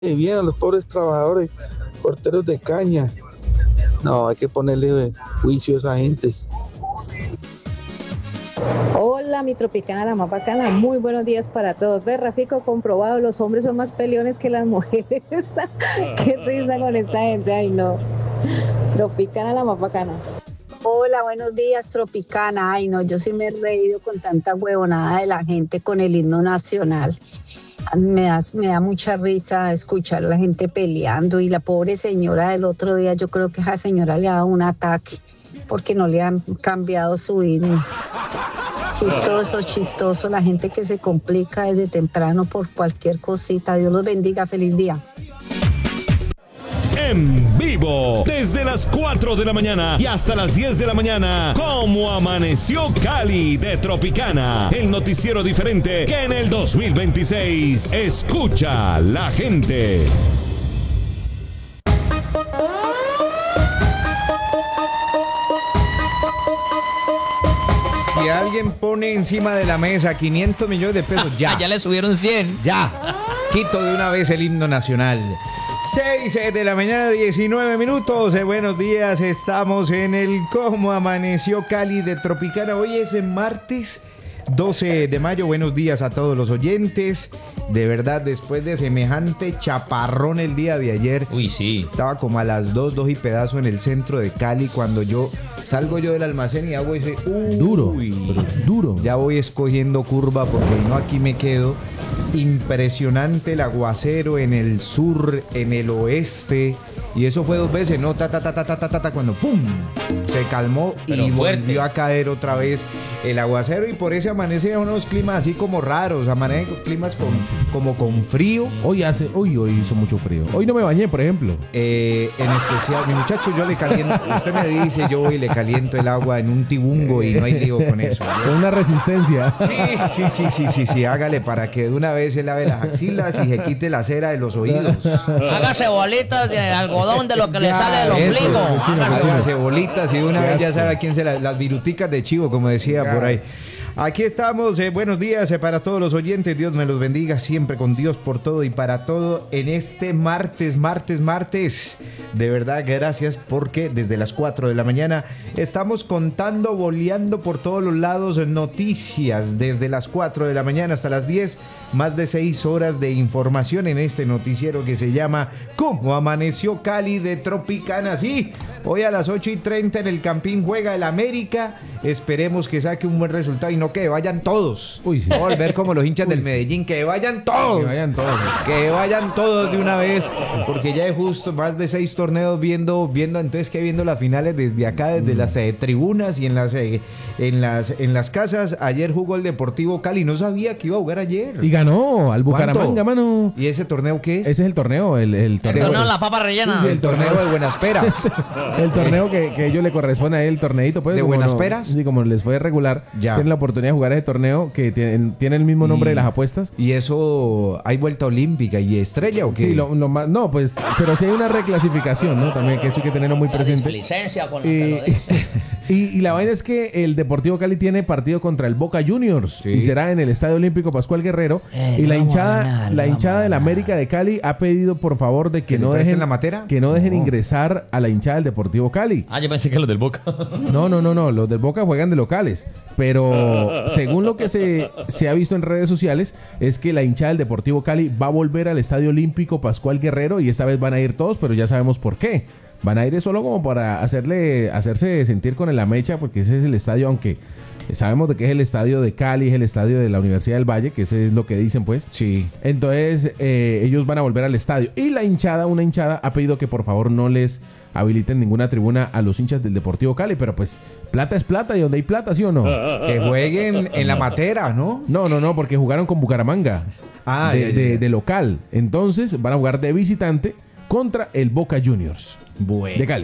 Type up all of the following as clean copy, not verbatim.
bien a los pobres trabajadores, porteros de caña. No, hay que ponerle juicio a esa gente. Hola, mi tropicana, la más bacana. Muy buenos días para todos. Ve, Rafico, comprobado, los hombres son más peleones que las mujeres. Qué risa con esta gente. Ay, no. Tropicana, la más bacana. Hola, buenos días, Tropicana. Ay, no, yo sí me he reído con tanta huevonada de la gente con el himno nacional. Me da mucha risa escuchar a la gente peleando y la pobre señora del otro día, yo creo que esa señora le ha dado un ataque porque no le han cambiado su himno. Chistoso, chistoso, la gente que se complica desde temprano por cualquier cosita. Dios los bendiga, feliz día. En vivo, desde las 4 de la mañana y hasta las 10 de la mañana, como amaneció Cali de Tropicana, el noticiero diferente que en el 2026 escucha la gente. Si alguien pone encima de la mesa 500 millones de pesos, ya. Ya le subieron 100. Ya. Quito de una vez el himno nacional. 6 de la mañana, 19 minutos. Buenos días, estamos en el Cómo Amaneció Cali de Tropicana. Hoy es martes 12 de mayo. Buenos días a todos los oyentes. De verdad, después de semejante chaparrón el día de ayer. Uy, sí. Estaba como a las 2 y pedazo en el centro de Cali cuando salgo yo del almacén y hago ese... Duro. Ya voy escogiendo curva porque no, aquí me quedo. Impresionante el aguacero en el sur, en el oeste. Y eso fue 2 veces, ¿no? Cuando ¡pum! Se calmó. Pero y fuerte. Volvió a caer otra vez el aguacero. Y por eso amanece unos climas así como raros. Amanece climas como con frío. Hoy hizo mucho frío. Hoy no me bañé, por ejemplo. En especial, mi muchacho, yo le caliento. Usted me dice, yo voy y le caliento el agua en un tibungo y no hay lío con eso. Con una resistencia. Sí. Hágale para que de una vez se lave las axilas y se quite la cera de los oídos. Hágase bolitas de algodón de lo que le sale del ombligo. Hágase bolitas y de una vez ya sabe a quién las viruticas de chivo, como decía por ahí. Aquí estamos, buenos días para todos los oyentes, Dios me los bendiga siempre, con Dios por todo y para todo en este martes. De verdad, gracias porque desde las 4 de la mañana estamos contando, boleando por todos los lados noticias, desde las 4 de la mañana hasta las 10, más de 6 horas de información en este noticiero que se llama ¿Cómo Amaneció Cali de Tropicana? Sí, hoy a las 8:30 en el Campín juega el América, esperemos que saque un buen resultado y no que vayan todos. Uy, sí. Volver como los hinchas del Medellín, que vayan todos. Que vayan todos de una vez, porque ya es justo más de 6 torneos viendo las finales desde acá, desde las tribunas y en las casas. Ayer jugó el Deportivo Cali, no sabía que iba a jugar ayer. Y ganó al Bucaramanga, mano. ¿Y ese torneo qué es? Ese es el torneo, el torneo. El torneo de la papa rellena. Sí, el torneo de Buenas Peras. El torneo que ellos le corresponde a él, el torneito, pues. ¿De Buenas Peras? Sí, como les fue regular, ya. Tienen la oportunidad de jugar ese torneo que tiene el mismo nombre de las apuestas. ¿Y eso hay vuelta olímpica y estrella o qué? Sí, no, pues, pero sí hay una reclasificación, ¿no? También que eso hay que tenerlo muy presente. Licencia con la que lo dice. Y la vaina es que el Deportivo Cali tiene partido contra el Boca Juniors, sí, y será en el Estadio Olímpico Pascual Guerrero. Y la hinchada de la América de Cali ha pedido por favor de que no dejen la matera, que no dejen ingresar a la hinchada del Deportivo Cali. Yo pensé que los del Boca. No, los del Boca juegan de locales, pero según lo que se ha visto en redes sociales es que la hinchada del Deportivo Cali va a volver al Estadio Olímpico Pascual Guerrero y esta vez van a ir todos, pero ya sabemos por qué. Van a ir solo como para hacerse sentir con la mecha, porque ese es el estadio, aunque sabemos de que es el estadio de Cali, es el estadio de la Universidad del Valle, que ese es lo que dicen, pues. Sí. Entonces, ellos van a volver al estadio. Y una hinchada, ha pedido que por favor no les habiliten ninguna tribuna a los hinchas del Deportivo Cali, pero pues plata es plata y donde hay plata, ¿sí o no? Que jueguen en la matera, ¿no? No, porque jugaron con Bucaramanga de local. Entonces van a jugar de visitante contra el Boca Juniors de Cali.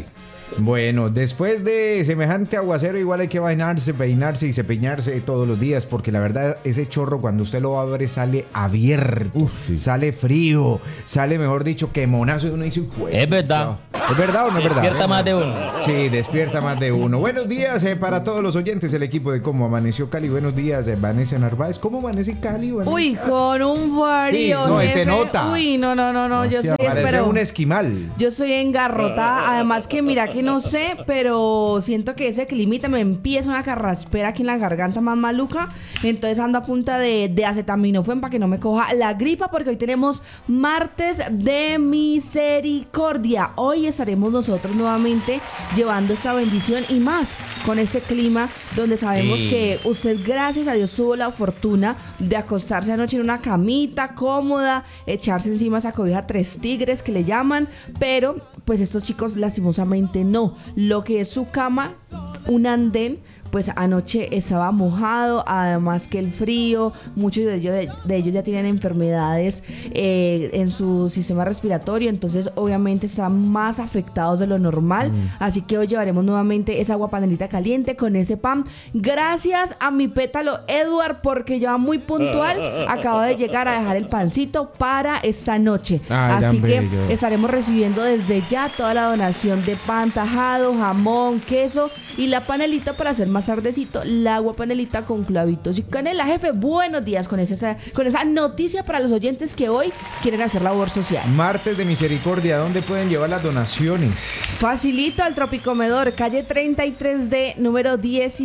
Bueno, después de semejante aguacero igual hay que bañarse, peinarse y cepillarse todos los días, porque la verdad ese chorro cuando usted lo abre sale abierto, Sí. sale frío, sale mejor dicho quemonazo y uno dice, Es verdad. ¿Es verdad o no es verdad? Despierta más de uno. Sí, despierta más de uno. Buenos días para todos los oyentes, el equipo de Cómo Amaneció Cali. Buenos días, Vanessa Narváez. ¿Cómo amanece Cali, Vanessa? Uy, con un frío. Sí, no, jefe. te nota. Uy, no. Yo sí Parece espero. un esquimal. Yo soy engarrotada. Además que mira que no sé, pero siento que ese climita me empieza una carraspera aquí en la garganta más maluca. Entonces ando a punta de acetaminofén para que no me coja la gripa, porque hoy tenemos martes de misericordia. Hoy estaremos nosotros nuevamente llevando esta bendición y más con este clima donde sabemos que usted, gracias a Dios, tuvo la fortuna de acostarse anoche en una camita cómoda, echarse encima esa cobija 3 tigres que le llaman, pero pues estos chicos lastimosamente no. Lo que es su cama, un andén, pues anoche estaba mojado, además que el frío, muchos de ellos ya tienen enfermedades en su sistema respiratorio, entonces obviamente están más afectados de lo normal, así que hoy llevaremos nuevamente esa agua panelita caliente con ese pan, gracias a mi pétalo Edward, porque ya muy puntual, acaba de llegar a dejar el pancito para esta noche, Ay, así tan que bello. estaremos recibiendo desde ya toda la donación de pan tajado, jamón, queso y la panelita para hacer más tardecito, la agua panelita con clavitos y canela. Jefe, buenos días con esa noticia para los oyentes que hoy quieren hacer labor social. Martes de Misericordia, ¿dónde pueden llevar las donaciones? Facilito al Tropicomedor, calle 33D, número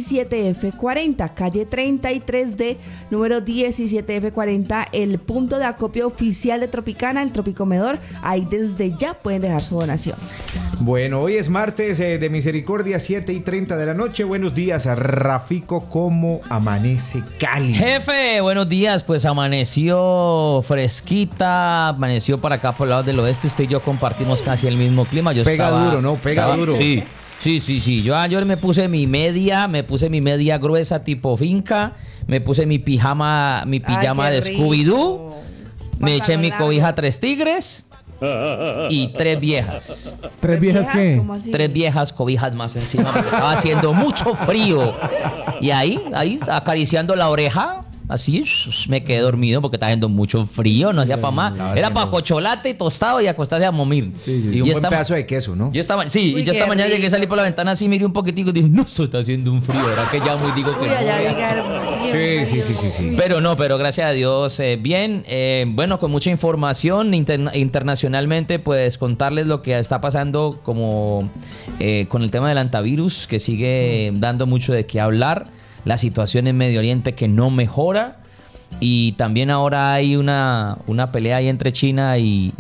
17F40, calle 33D, número 17F40, el punto de acopio oficial de Tropicana, el Tropicomedor. Ahí desde ya pueden dejar su donación. Bueno, hoy es martes de Misericordia, 7:30 de la noche. Buenos días a Rafico, ¿cómo amanece Cali? Jefe, buenos días. Pues amaneció fresquita, amaneció para acá por el lado del oeste. Usted y yo compartimos casi el mismo clima. Yo Pega estaba- duro, ¿no? Pega estaba- duro. Sí. Yo ayer me puse mi media gruesa tipo finca, me puse mi pijama Ay, de qué Scooby-Doo, rico. me eché mi Pantalón cobija largo. 3 tigres y 3 viejas. ¿Tres viejas qué? ¿Cómo así? 3 viejas cobijas más encima porque estaba haciendo mucho frío. Y ahí acariciando la oreja, así me quedé dormido porque estaba haciendo mucho frío, no hacía para más. Era para cocholate y tostado y acostarse a momir. Y un buen pedazo de queso, ¿no? Yo esta Uy, esta qué mañana llegué a rico. salir por la ventana así, miré un poquitico y dije, no, esto está haciendo un frío. Era que ya muy digo que Uy, no. allá vea. llegaron. Sí. Pero gracias a Dios, bien. Bueno, con mucha información internacionalmente, pues contarles lo que está pasando como con el tema del antivirus, que sigue dando mucho de qué hablar. La situación en Medio Oriente que no mejora. Y también ahora hay una pelea ahí entre China y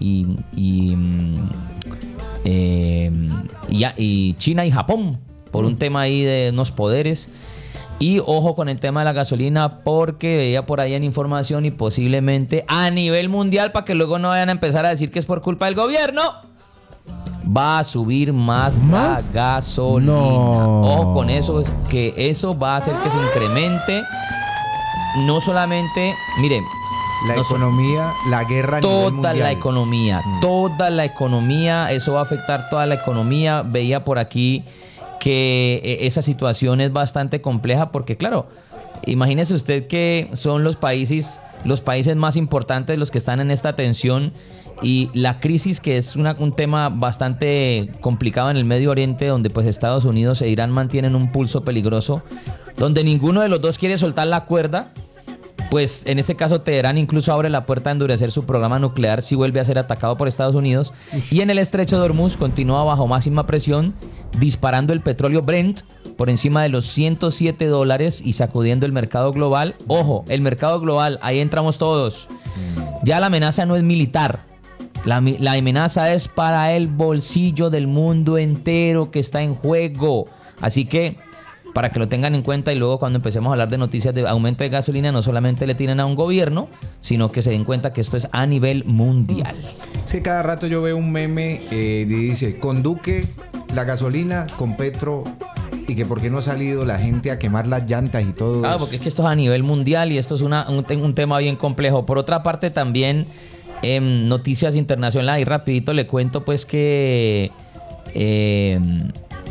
China y Japón por un tema ahí de unos poderes. Y ojo con el tema de la gasolina, porque veía por ahí en información y posiblemente a nivel mundial, para que luego no vayan a empezar a decir que es por culpa del gobierno, va a subir más la gasolina. No. Ojo con eso, es que eso va a hacer que se incremente. No solamente, miren, La no economía, la guerra a nivel toda mundial. toda la economía, eso va a afectar toda la economía. Veía por aquí que esa situación es bastante compleja porque, claro, imagínese usted que son los países más importantes los que están en esta tensión, y la crisis, que es un tema bastante complicado en el Medio Oriente, donde pues Estados Unidos e Irán mantienen un pulso peligroso, donde ninguno de los dos quiere soltar la cuerda. Pues en este caso Teherán incluso abre la puerta a endurecer su programa nuclear si vuelve a ser atacado por Estados Unidos. Y en el estrecho de Hormuz continúa bajo máxima presión, disparando el petróleo Brent por encima de los $107 y sacudiendo el mercado global. Ojo, el mercado global, ahí entramos todos. Ya la amenaza no es militar. La amenaza es para el bolsillo del mundo entero que está en juego. Así que, para que lo tengan en cuenta, y luego cuando empecemos a hablar de noticias de aumento de gasolina, no solamente le tienen a un gobierno, sino que se den cuenta que esto es a nivel mundial. Sí, cada rato yo veo un meme y dice, con Duque, la gasolina, con Petro, y que por qué no ha salido la gente a quemar las llantas y todo. Claro, porque es que esto es a nivel mundial y esto es un tema bien complejo. Por otra parte, también noticias internacionales, y rapidito le cuento pues que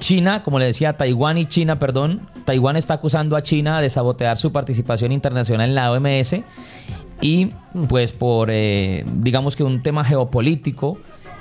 China, como le decía, Taiwán y China, perdón. Taiwán está acusando a China de sabotear su participación internacional en la OMS y pues por, digamos que un tema geopolítico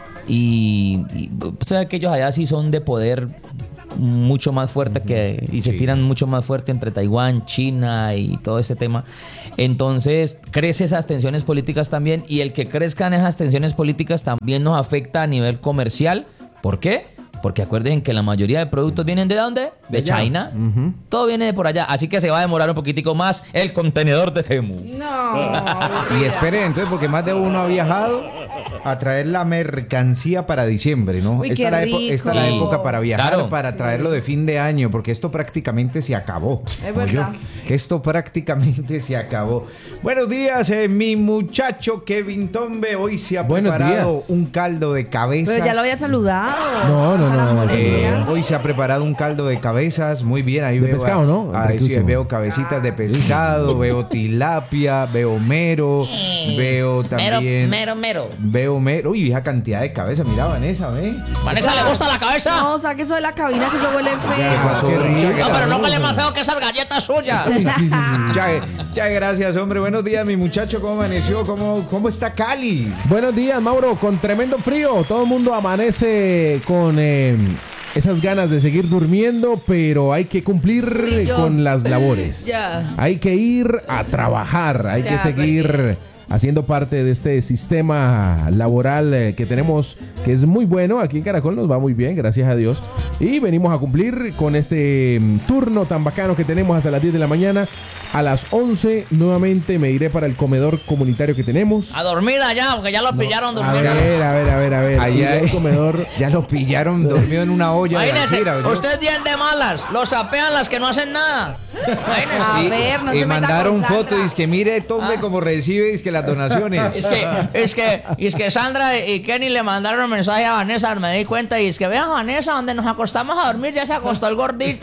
y sabe que ellos allá sí son de poder mucho más fuerte y se tiran mucho más fuerte entre Taiwán, China y todo este tema. Entonces crece esas tensiones políticas también, y el que crezcan esas tensiones políticas también nos afecta a nivel comercial. ¿Por qué? Porque acuérdense que la mayoría de productos vienen ¿de dónde? De China. Todo viene de por allá. Así que se va a demorar un poquitico más el contenedor de Temu. No. Y esperen entonces, porque más de uno ha viajado a traer la mercancía para diciembre, ¿no? Uy, Esta es la época para viajar, Claro. para traerlo de fin de año, porque esto prácticamente se acabó. Es verdad. Esto prácticamente se acabó. Buenos días, mi muchacho Kevin Tombe. Hoy se ha Buenos preparado días. un caldo de cabezas. Pero ya lo había saludado. No. Hoy se ha preparado un caldo de cabezas, muy bien. Ahí De veo pescado, ¿no? Ahí sí, Riquísimo. veo cabecitas de pescado, veo tilapia, veo mero, veo también... Mero. Veo mero. Uy, vieja cantidad de cabezas. Mira, Vanessa, ¿ve? ¿Vanessa le gusta la cabeza? No, saque eso de la cabina que eso huele ¿Qué feo. pasó? qué rico. Muchas No, pero no gracias. huele más feo que esas galletas suyas. Muchas gracias, hombre. Buenos días, mi muchacho. ¿Cómo amaneció? ¿Cómo está Cali? Buenos días, Mauro. Con tremendo frío. Todo el mundo amanece con esas ganas de seguir durmiendo, pero hay que cumplir Uy, yo. con las labores. Ya. Hay que ir a trabajar. Hay Ya, que seguir haciendo parte de este sistema laboral que tenemos, que es muy bueno. Aquí en Caracol nos va muy bien, gracias a Dios. Y venimos a cumplir con este turno tan bacano que tenemos hasta las 10 de la mañana. A las 11 nuevamente me iré para el comedor comunitario que tenemos. A dormir allá, porque ya lo pillaron A durmiendo. ver. Allá el comedor. Ya lo pillaron dormido en una olla de Imagínese, Alcira, ¿no? usted bien de malas, los sapean las que no hacen nada. Imagínese. A ver, no y se meta mandaron con Sandra. fotos y es que mire, Tombe, como recibe es que las donaciones. Es que Sandra y Kenny le mandaron un mensaje a Vanessa, me di cuenta, y es que vean, Vanessa, donde nos acostamos a dormir ya se acostó el gordito.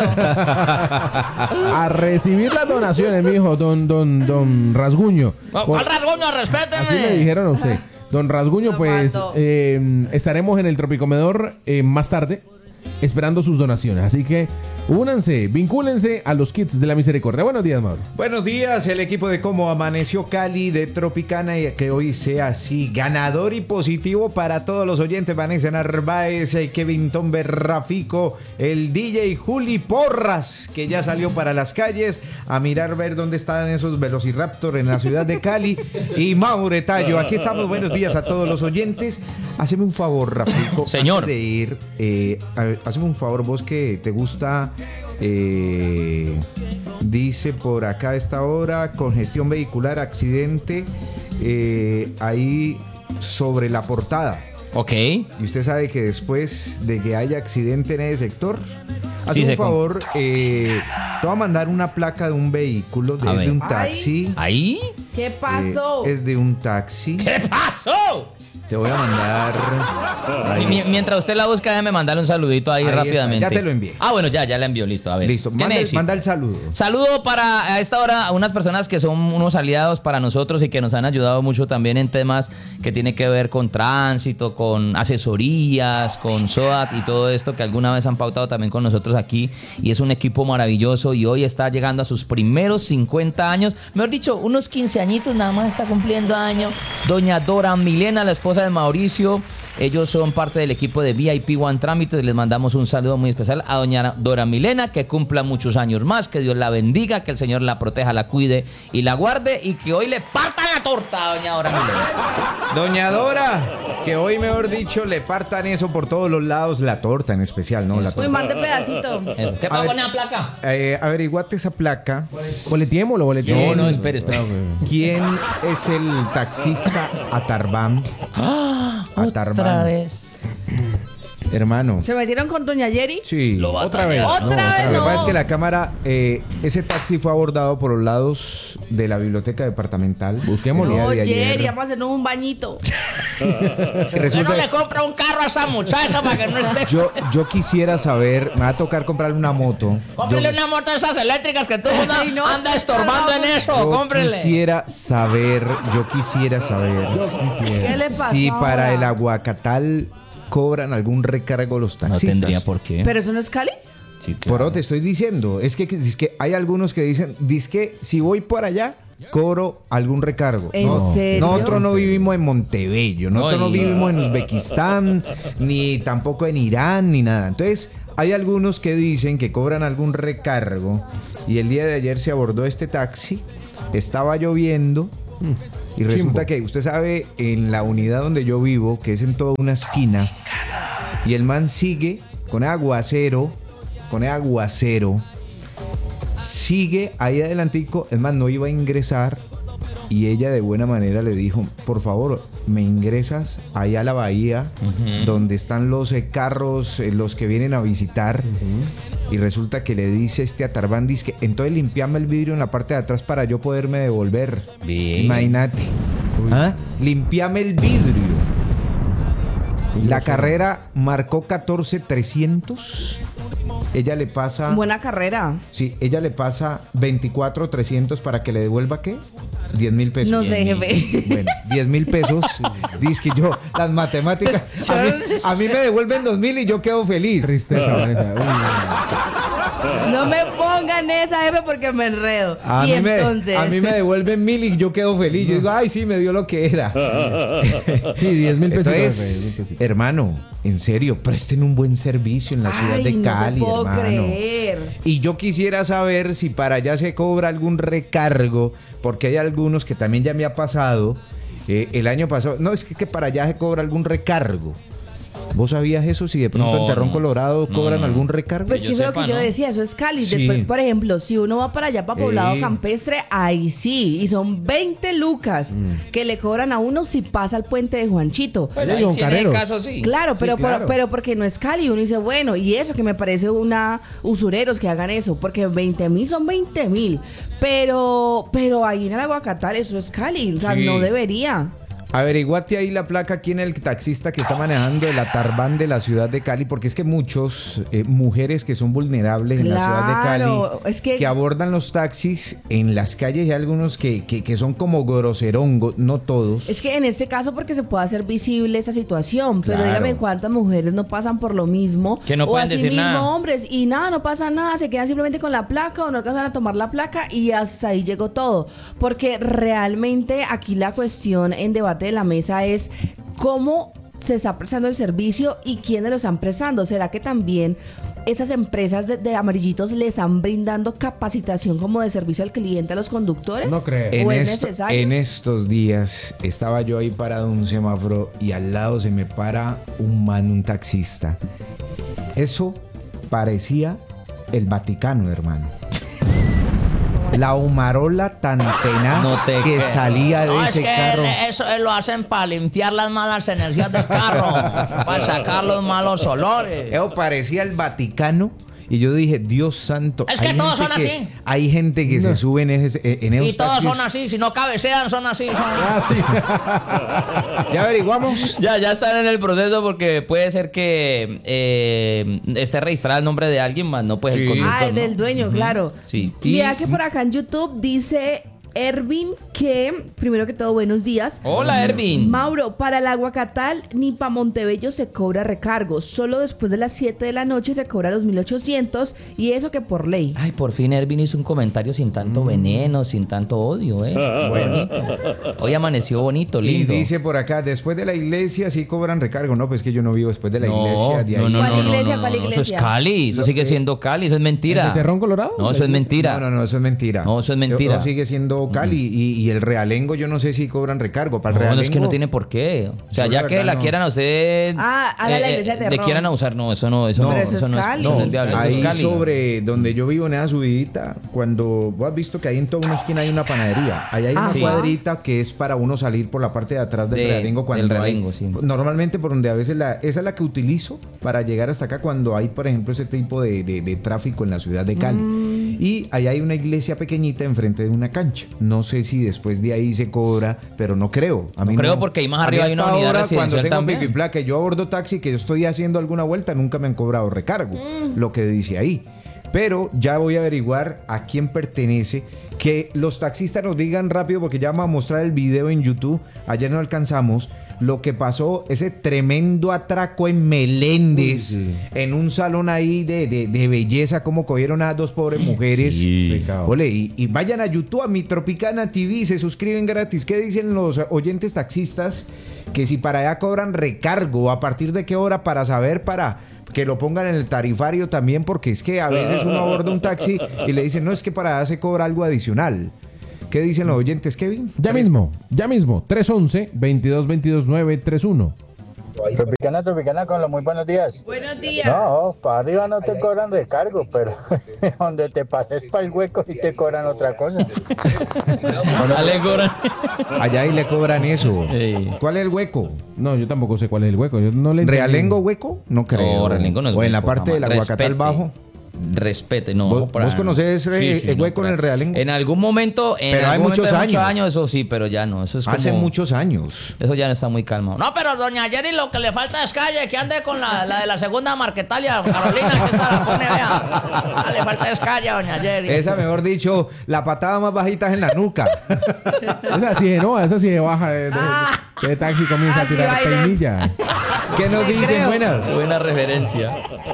A recibir las donaciones, mijo, don Rasguño. ¿Cuál rasguño? Respéteme. Así le dijeron a usted. Don Rasguño, Don pues Waldo. estaremos en el Tropicomedor más tarde esperando sus donaciones. Así que únanse, vincúlense a los kits de la misericordia. Buenos días, Mauro. Buenos días, el equipo de Cómo Amaneció Cali de Tropicana, y que hoy sea así, ganador y positivo para todos los oyentes. Vanessa Narváez, Kevin Tombe, Rafico, el DJ Juli Porras, que ya salió para las calles a mirar, ver dónde están esos Velociraptor en la ciudad de Cali, y Mauro Tallo. Aquí estamos, buenos días a todos los oyentes. Haceme un favor, Rafico. Señor. Antes de ir, hazme un favor, vos que te gusta... dice por acá a esta hora, congestión vehicular, accidente, ahí sobre la portada. Ok. Y usted sabe que después de que haya accidente en ese sector, hazme Sí, un favor, te voy a mandar una placa de un vehículo, A es ver. de un taxi. ¿Ahí? ¿Qué pasó? Es de un taxi. ¿Qué pasó? Te voy a mandar. Mientras usted la busca, déjeme mandarle un saludito ahí, Ahí está, rápidamente. ya te lo envié. Ah, bueno, ya la envió, listo. A ver. Listo, ¿Qué necesita? manda el saludo. Saludo para a esta hora a unas personas que son unos aliados para nosotros y que nos han ayudado mucho también en temas que tienen que ver con tránsito, con asesorías, con SOAT y todo esto que alguna vez han pautado también con nosotros aquí. Y es un equipo maravilloso y hoy está llegando a sus primeros 50 años. Mejor dicho, unos 15 añitos nada más está cumpliendo año. Doña Dora Milena, la esposa de Mauricio. Ellos son parte del equipo de VIP One Trámites. Les mandamos un saludo muy especial a doña Dora Milena, que cumpla muchos años más, que Dios la bendiga, que el Señor la proteja, la cuide y la guarde, y que hoy le partan la torta a doña Dora Milena. Doña Dora, que hoy, mejor dicho, le partan eso por todos los lados, la torta en especial, ¿no? La Uy, torta. mande pedacito. Eso. ¿Qué A pago ver. en la placa? Averiguate esa placa. Boleteémoslo. No, espere. ¿Quién es el taxista Atarbán? Atarbán. Otra vez. Hermano. ¿Se metieron con doña Yeri? Sí. Otra vez. Otra vez Lo que no. pasa es que la cámara, ese taxi fue abordado por los lados de la biblioteca departamental. Busquémoslo. El día No, de ayer. Yeri, vamos a hacernos un bañito. Yo Resulta no le compro un carro a esa muchacha para que no esté. yo quisiera saber, me va a tocar comprarle una moto. Cómprele una moto de esas eléctricas que todo el mundo Ay, no, anda sí, estorbando en caramba. eso. Yo Cómprele. quisiera saber ¿Qué le pasó si para ahora? el aguacatal cobran algún recargo los No taxistas. tendría por qué. ¿Pero eso no es Cali? Sí, claro. Pero te estoy diciendo, es que hay algunos que dicen, que si voy por allá, cobro algún recargo. ¿En serio? Nosotros no vivimos en Montebello, nosotros no Oye. vivimos en Uzbekistán, ni tampoco en Irán, ni nada. Entonces, hay algunos que dicen que cobran algún recargo y el día de ayer se abordó este taxi, estaba lloviendo y resulta que usted sabe, en la unidad donde yo vivo, que es en toda una esquina, y el man sigue con aguacero, sigue ahí adelantico, el man no iba a ingresar y ella de buena manera le dijo, por favor, me ingresas ahí a la bahía donde están los carros, los que vienen a visitar. Y resulta que le dice Atarbán, dice, entonces limpiame el vidrio en la parte de atrás para yo poderme devolver. Bien. Imagínate. ¿Ah? Limpiame el vidrio. La carrera marcó 14,300. Ella le pasa... Buena carrera. Sí, ella le pasa 24,300 para que le devuelva, ¿qué? 10,000 pesos. No sé, jefe. Bueno, 10,000 pesos. Dice que yo, las matemáticas, a mí me devuelven 2,000 y yo quedo feliz. Tristeza, Vanessa. Uy, No me pongan esa, jefe, porque me enredo. A Y mí, entonces... a mí me devuelven 1,000 y yo quedo feliz. Yo digo, ay, sí, me dio lo que era. sí, 10,000 pesos. Entonces, hermano, en serio, presten un buen servicio en la ciudad de Cali, no te puedo hermano. creer. Y yo quisiera saber si para allá se cobra algún recargo, porque hay algunos que también ya me ha pasado. El año pasado, no, es que para allá se cobra algún recargo. ¿Vos sabías eso? Si de pronto No, en Terrón no. Colorado cobran No. algún recargo. Pues yo que eso es lo sepa, que yo ¿no? decía, eso es Cali. Sí. Después, por ejemplo, si uno va para allá, para Poblado Ey. Campestre, ahí sí. Y son 20 lucas que le cobran a uno si pasa al puente de Juanchito. Bueno, Ahí ahí Don sí, en ese Careros. caso sí. Claro, Sí, pero, claro. pero porque no es Cali. Uno dice, bueno, y eso que me parece una usureros que hagan eso, porque 20,000 son 20,000. Pero ahí en el Aguacatal eso es Cali. O sea, Sí. no debería. Averiguate ahí la placa, quién es el taxista que está manejando el Atarbán de la ciudad de Cali, porque es que muchos mujeres que son vulnerables en la ciudad de Claro, Cali, es que- abordan los taxis en las calles, y hay algunos que son como groserongos, no todos. Es que en este caso porque se puede hacer visible esa situación, pero Claro. dígame cuántas mujeres no pasan por lo mismo. Que no o pueden así decir mismo nada. hombres y nada, no pasa nada, se quedan simplemente con la placa o no alcanzan a tomar la placa y hasta ahí llegó todo. Porque realmente aquí la cuestión en debate de la mesa es cómo se está prestando el servicio y quiénes lo están prestando. ¿Será que también esas empresas de amarillitos le están brindando capacitación como de servicio al cliente a los conductores? No creo. ¿O es En necesario? estos días estaba yo ahí parado en un semáforo y al lado se me para un taxista. Eso parecía el Vaticano, hermano. La humarola tan tenaz No te que creo. salía de No, es ese que carro. eso lo hacen para limpiar las malas energías del carro, para sacar los malos olores. Eso parecía el Vaticano. Y yo dije, Dios santo. Es que hay todos gente son así. Hay gente que se sube en esos Y todos taxis. son así, si no cabecean son así. Ya averiguamos. Ya están en el proceso porque puede ser que esté registrado el nombre de alguien más, no puede Sí. el conductor, Ah, ¿no? del dueño, claro. Sí. Y vea que por acá en YouTube dice Ervin que, primero que todo, buenos días. Hola, Ervin. Mauro, para el Aguacatal ni para Montebello se cobra recargo. Solo después de las 7 de la noche se cobra los 1,800 y eso que por ley. Ay, por fin Ervin hizo un comentario sin tanto veneno, sin tanto odio, Bonito. Hoy amaneció bonito, Y lindo. dice por acá, después de la iglesia sí cobran recargo. No, pues que yo no vivo después de la iglesia. De ahí. ¿Cuál iglesia, cuál Eso es iglesia? Cali, eso sigue siendo Cali, eso es mentira. ¿El de Terrón Colorado? No, eso es mentira. No, eso es mentira. No, eso es mentira. Eso sigue siendo Cali. Y el Realengo, yo no sé si cobran recargo. Para el No, Realengo, es que no tiene por qué. O sea, Yo ya la que verdad la no. quieran a usted. Haga la iglesia de le Terrón. quieran usar, no, eso no, eso No, no, pero eso es no Cali. eso no es viable, eso ahí es Cali. sobre donde yo vivo en esa subidita, cuando vos has visto que ahí en toda una esquina hay una panadería, ahí hay una Sí. cuadrita que es para uno salir por la parte de atrás del Realengo cuando del hay- Realengo, sí. Normalmente por donde a veces esa es la que utilizo para llegar hasta acá cuando hay, por ejemplo, ese tipo de tráfico en la ciudad de Cali. Y ahí hay una iglesia pequeñita enfrente de una cancha. No sé si después de ahí se cobra, pero no creo. A mí No creo porque ahí más A mí arriba hay una hasta unidad ahora, residencial cuando tengo también. pico y placa y yo abordo taxi, que yo estoy haciendo alguna vuelta, nunca me han cobrado recargo, lo que dice ahí. Pero ya voy a averiguar a quién pertenece. Que los taxistas nos digan rápido, porque ya vamos a mostrar el video en YouTube. Ayer no alcanzamos. lo que pasó, ese tremendo atraco en Meléndez, en un salón ahí de belleza, como cogieron a dos pobres mujeres. Ole, y vayan a YouTube, a Mi Tropicana TV, se suscriben gratis. ¿Qué dicen los oyentes taxistas? Que si para allá cobran recargo, ¿a partir de qué hora? Para saber, para que lo pongan en el tarifario también, porque es que a veces uno aborda un taxi y le dicen, no, es que para allá se cobra algo adicional. ¿Qué dicen los oyentes, Kevin? Ya mismo, 311-2222-931. Tropicana, con los muy buenos días. Buenos días. No, para arriba no te cobran recargo, pero donde te pases para el hueco y te cobran otra cosa. Le cobran. Allá ahí le cobran eso. ¿Cuál es el hueco? No, yo tampoco sé cuál es el hueco. Yo no le entendí. ¿Realengo hueco? No creo. No, Realengo no es o en la hueco, parte del jamás. Aguacatal Bajo. Respete, no. ¿Vos conocés el hueco en el Realengo? En algún momento, pero hay muchos años. Eso sí, pero ya no. Eso es Hace como, muchos años. Eso ya no está muy calmado. No, pero doña Jenny lo que le falta es calle, que ande con la de la segunda Marquetalia, Carolina, que esa la pone, vea. Le falta es calle, doña Jenny. Esa, mejor dicho, la patada más bajita es en la nuca. Esa sí, no, esa sí baja de taxi, comienza a tirar peinilla. ¿Qué nos dicen? Buena referencia.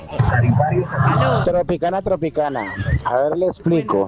Tropicana. A ver, le explico.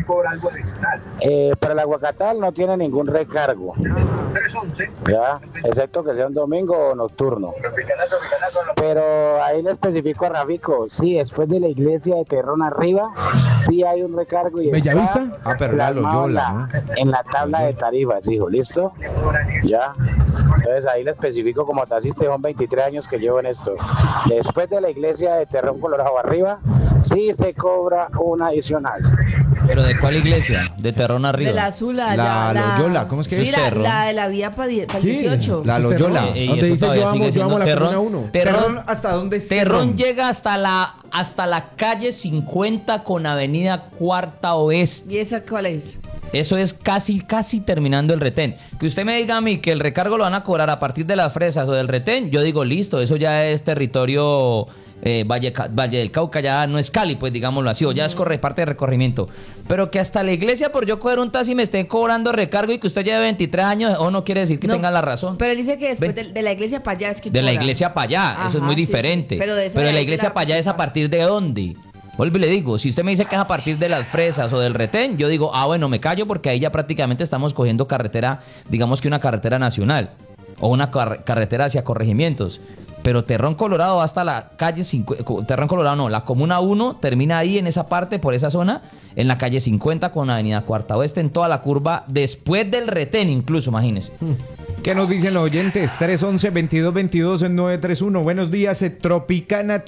Para el Aguacatal no tiene ningún recargo. Ya, excepto que sea un domingo o nocturno. Pero ahí le especifico a Rafico, sí, después de la iglesia de Terrón arriba, sí hay un recargo y ¿Bellavista? Ah, pero la plasmado Loyola, ¿no? en la tabla de tarifas, hijo, ¿listo? Ya. Entonces ahí le especifico como taxista, son 23 años que llevo en esto. Después de la iglesia de Terrón Colorado arriba, sí se cobra un adicional. ¿Pero de cuál iglesia? De Terrón arriba. De la Azula. La Loyola, ¿cómo es que sí, es? Terrón. la de la vía para 18. La Loyola. Donde dice yo amo la Comuna 1. Terrón, ¿hasta dónde es Terrón llega hasta la calle 50 con avenida Cuarta Oeste. ¿Y esa cuál es? Eso es casi terminando el retén. Que usted me diga a mí que el recargo lo van a cobrar a partir de las fresas o del retén, yo digo listo, eso ya es territorio Valle del Cauca, ya no es Cali, pues digámoslo así, o ya es parte de recorrimiento. Pero que hasta la iglesia por yo coger un taxi me estén cobrando recargo y que usted lleve 23 años, o no quiere decir que tenga la razón. Pero él dice que después de la iglesia para allá es que de la cobra. iglesia para allá, Ajá, eso es muy sí, diferente. sí. Pero de la iglesia para allá es a partir de dónde. Vuelvo y le digo, si usted me dice que es a partir de las fresas o del retén, yo digo, bueno, me callo porque ahí ya prácticamente estamos cogiendo carretera, digamos que una carretera nacional o una carretera hacia corregimientos. Pero Terrón Colorado va hasta la calle 50, Terrón Colorado no, la Comuna 1 termina ahí en esa parte, por esa zona, en la calle 50 con avenida Cuarta Oeste, en toda la curva, después del retén incluso, imagínense. ¿Qué nos dicen los oyentes? 311-2222-931. Buenos días, Tropicana.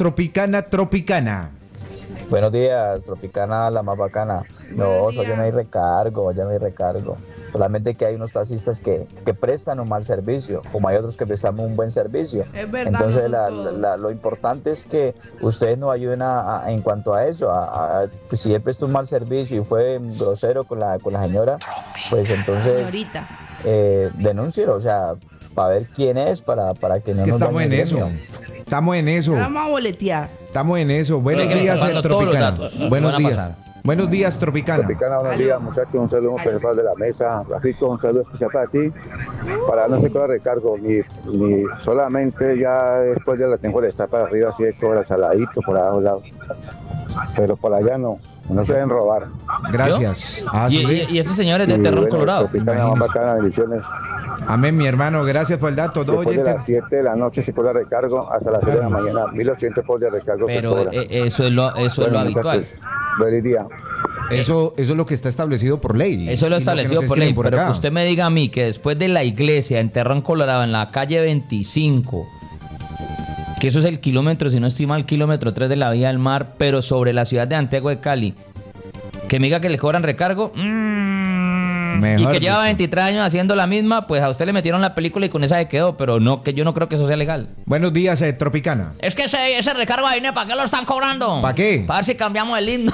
Buenos días, Tropicana, la más bacana. No, ya no hay recargo. Solamente que hay unos taxistas que prestan un mal servicio, como hay otros que prestan un buen servicio. Es verdad. Entonces, lo importante es que ustedes nos ayuden en cuanto a eso. Pues si él prestó un mal servicio y fue grosero con la señora, pues entonces denúncielo, o sea, para ver quién es, para que no nos estamos en eso. gremio. Estamos en eso. Vamos a boletear. Estamos en eso. Buenos días, Tropicana. Buenos días, Tropicana. Tropicana, buenos días, muchachos. Un saludo especial de la mesa. Rafito, un saludo especial para ti. Para no se cobra recargo, ni solamente ya después ya la tengo de estar para arriba, así de cobra saladito por abajo lado. Pero por allá no se deben robar. Gracias. Y este señor es de Terrón Colorado. Tropicana, más bacana, bendiciones. Amén, mi hermano, gracias por el dato. Después de las 7 de la noche se cobra recargo hasta las 6 de la mañana, 1.800 por de recargo. Pero eso es lo habitual. Buen día. Eso es lo que está establecido por ley. Eso es lo establecido por ley, pero que usted me diga a mí que después de la iglesia en Terrón Colorado, en la calle 25, que eso es el kilómetro, si no estoy mal, kilómetro 3 de la vía del mar, pero sobre la ciudad de Antigua de Cali, que me diga que le cobran recargo, y que lleva 23 años haciendo la misma, pues a usted le metieron la película y con esa se quedó, pero no, que yo no creo que eso sea legal. Buenos días, Tropicana. Es que ese recargo ahí, ¿para qué lo están cobrando? ¿Para qué? Para ver si cambiamos el himno.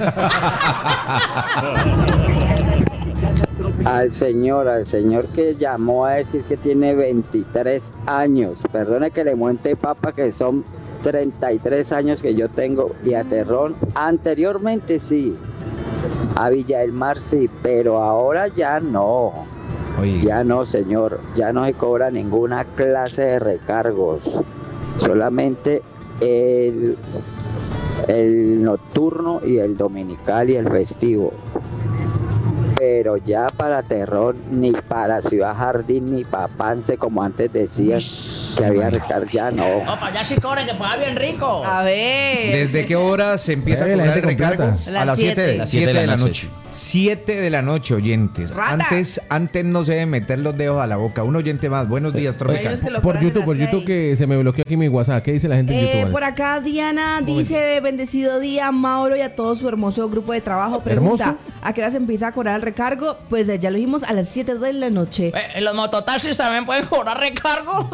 Al señor que llamó a decir que tiene 23 años, perdone que le monte papa, que son 33 años que yo tengo, y a Terrón anteriormente sí, a Villa del Mar sí, pero ahora ya no. Ya no, señor, ya no se cobra ninguna clase de recargos, solamente el nocturno y el dominical y el festivo. Pero ya para Terrón, ni para Ciudad Jardín, ni para Pance, como antes decían que había recargo, ya no. Opa, ya sí cobren, que paga bien rico. A ver. ¿Desde qué hora se empieza a cobrar el recargo? A las 7 de la noche. 7 de la noche, oyentes. Antes no se deben meter los dedos a la boca. Un oyente más. Buenos días, Tropical. Por YouTube que se me bloqueó aquí mi WhatsApp. ¿Qué dice la gente en YouTube? Por acá Diana dice, bendecido día, Mauro, y a todo su hermoso grupo de trabajo. Pregunta, ¿Hermoso? ¿a qué hora se empieza a cobrar el recargo? Pues ya lo dijimos, a las 7 de la noche. ¿Los mototaxis también pueden cobrar recargo?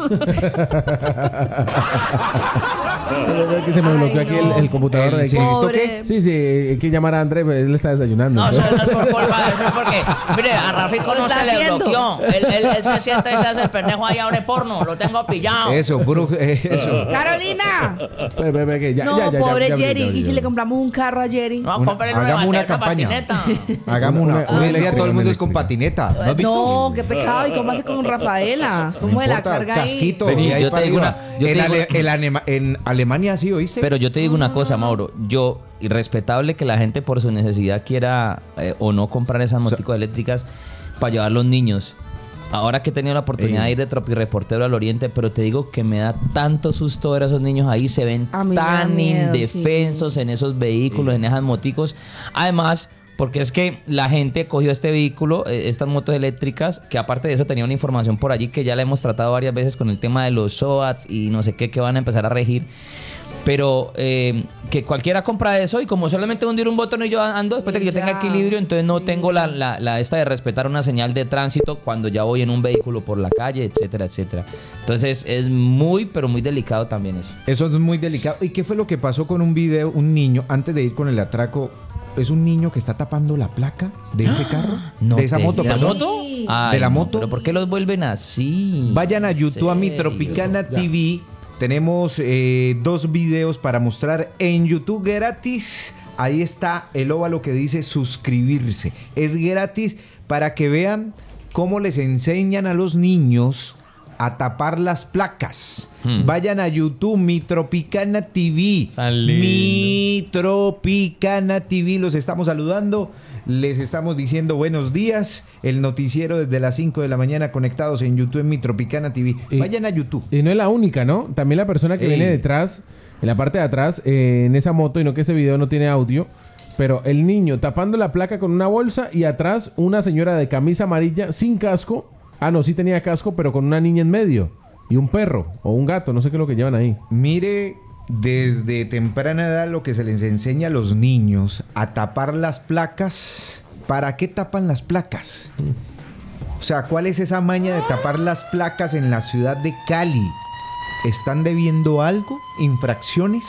Que se me bloqueó aquí el computador. ¿El ¿Esto qué? Sí, hay que llamar a Andrés, él está desayunando. No, eso no es por culpa, eso es porque, mire, a Rafico no se le bloqueó. Él se siente y se hace el pendejo ahí ahora en porno. Lo tengo pillado. Eso, puro. Eso. ¡Carolina! Ya, pobre Jerry. ¿Y si le compramos un carro a Jerry? No, cómprale Hagamos una campaña. Hagamos una. Hoy en día todo el mundo es con patineta. ¿No has visto? No, qué pecado. ¿Y cómo hace con Rafaela? ¿Cómo se la carga ahí? Casquito. Vení, yo te digo una. En Alemania sí, ¿oíste? Pero yo te digo una cosa, Mauro. Irrespetable que la gente por su necesidad quiera o no comprar esas moticos eléctricas para llevar los niños. Ahora que he tenido la oportunidad de ir de tropireportero al Oriente, pero te digo que me da tanto susto ver a esos niños ahí, se ven tan indefensos en esos vehículos, en esas moticos. Además, porque es que la gente cogió este vehículo, estas motos eléctricas, que aparte de eso tenía una información por allí que ya la hemos tratado varias veces con el tema de los SOATs y no sé qué, que van a empezar a regir. Pero que cualquiera compra eso y como solamente hundir un botón y yo ando, después de que yo tenga equilibrio, entonces no tengo la esta de respetar una señal de tránsito cuando ya voy en un vehículo por la calle, etcétera, etcétera. Entonces es muy, pero muy delicado también eso. Eso es muy delicado. ¿Y qué fue lo que pasó con un video? Un niño, antes de ir con el atraco, es un niño que está tapando la placa de ese carro, de esa moto, ¿de la perdón. moto? ¿De la moto? ¿Pero por qué los vuelven así? Vayan a YouTube, a mi Tropicana TV. Tenemos 2 videos para mostrar en YouTube gratis. Ahí está el óvalo que dice suscribirse. Es gratis para que vean cómo les enseñan a los niños a tapar las placas. Vayan a YouTube, mi Tropicana TV. Mi Tropicana TV. Los estamos saludando. Les estamos diciendo buenos días. El noticiero desde las 5 de la mañana conectados en YouTube en mi Tropicana TV. Vayan a YouTube. Y no es la única, ¿no? También la persona que viene detrás, en la parte de atrás, en esa moto, y no que ese video no tiene audio, pero el niño tapando la placa con una bolsa y atrás una señora de camisa amarilla sin casco. Ah, no, sí tenía casco, pero con una niña en medio. Y un perro o un gato, no sé qué es lo que llevan ahí. Mire, desde temprana edad lo que se les enseña a los niños a tapar las placas. ¿Para qué tapan las placas? O sea, ¿cuál es esa maña de tapar las placas en la ciudad de Cali? ¿Están debiendo algo? ¿Infracciones?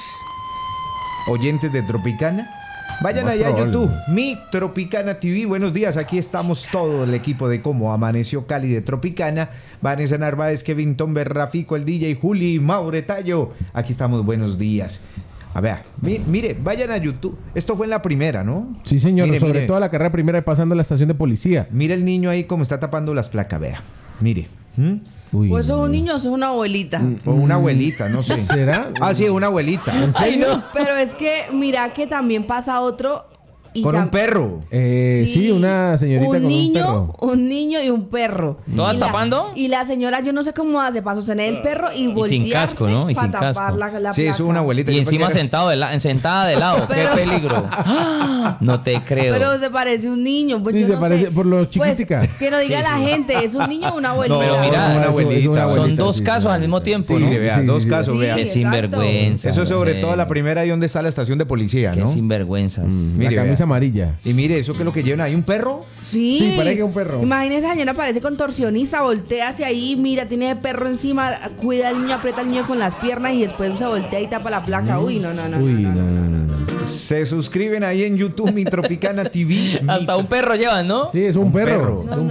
¿Oyentes de Tropicana? Vayan allá a YouTube, mi Tropicana TV. Buenos días, aquí estamos todo el equipo de Cómo Amaneció Cali de Tropicana. Vanessa Narváez, Kevin Tomber, Rafico, el DJ, Juli, Maure Tallo. Aquí estamos, buenos días. A ver, mire, vayan a YouTube. Esto fue en la primera, ¿no? Sí, señor, sobre todo la carrera primera y pasando a la estación de policía. Mire el niño ahí como está tapando las placas, vea. Mire. Pues es un niño o es una abuelita. O una abuelita, no sé. ¿Será? Ah, sí, una abuelita. ¿En serio? Ay, no. Pero es que mira que también pasa otro. Y con un perro. Sí, una señorita con un perro. Un niño y un perro. ¿Todas tapando? Y la señora, yo no sé cómo hace para sostener el perro y voltearse sin casco, ¿no? Y sin casco. La sí, es una abuelita. Y encima sentada de lado. Pero, ¡qué peligro! No te creo. Pero se parece un niño. Pues sí, se parece por lo chiquitica. Pues, que no diga la gente, ¿es un niño o una abuelita? No, pero mira, una abuelita, son dos casos al mismo tiempo, ¿no? Vea, dos casos, vea. Qué sinvergüenza. Eso sobre todo la primera ahí donde está la estación de policía, ¿no? Qué sinvergüenzas. La camisa amarilla. Y mire, ¿eso qué es lo que llevan ahí? ¿Un perro? Sí, parece que un perro. Imagínese, la señora parece contorsionista, voltea hacia ahí, mira, tiene el perro encima, cuida al niño, aprieta al niño con las piernas y después se voltea y tapa la placa. Uy, no. Se suscriben ahí en YouTube, mi Tropicana TV. Hasta un perro llevan, ¿no? Sí, es un perro. No.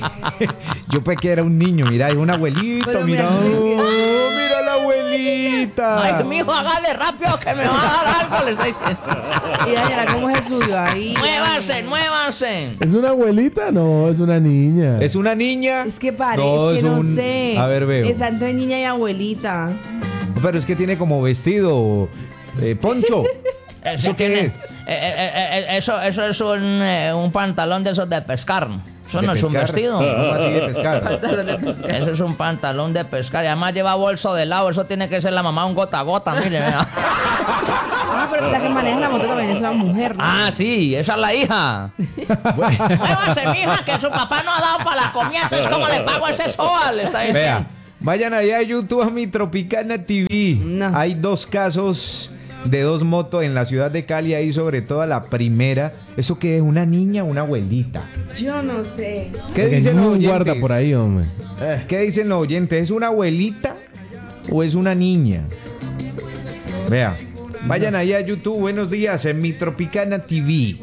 Yo pensé que era un niño, mira, es un abuelito, mira. Mira la abuelita. abuelita. Ay, mijo, hágale rápido que me va a dar algo, le está diciendo. Y Daniela, ¿cómo es el suyo ahí? Muévanse. ¿Es una abuelita? No, es una niña. ¿Es una niña? Es que parece, no sé. A ver, veo. Está entre niña y abuelita. Pero es que tiene como vestido poncho. ¿Eso qué es? Eso es un pantalón de esos de pescar. Eso no es un vestido. ¿Cómo así de pescar? Eso es un pantalón de pescar. Y además lleva bolso de lado. Eso tiene que ser la mamá un gota a gota, mire. Ah, pero la que maneja la moto también es una mujer, ¿no? Ah, sí, esa es la hija. Muévase, mija, que su papá no ha dado para la comida. Entonces, ¿cómo le pago ese SOA? Le está diciendo. Vea, vayan allá a YouTube a mi Tropicana TV. No. Hay 2 casos de 2 motos en la ciudad de Cali. Ahí sobre todo la primera. ¿Eso qué es? ¿Una niña o una abuelita? Yo no sé. ¿Qué dicen los oyentes? Guarda por ahí, hombre. ¿Qué dicen los oyentes? ¿Es una abuelita o es una niña? Vea, vayan ahí a YouTube. Buenos días en mi Tropicana TV.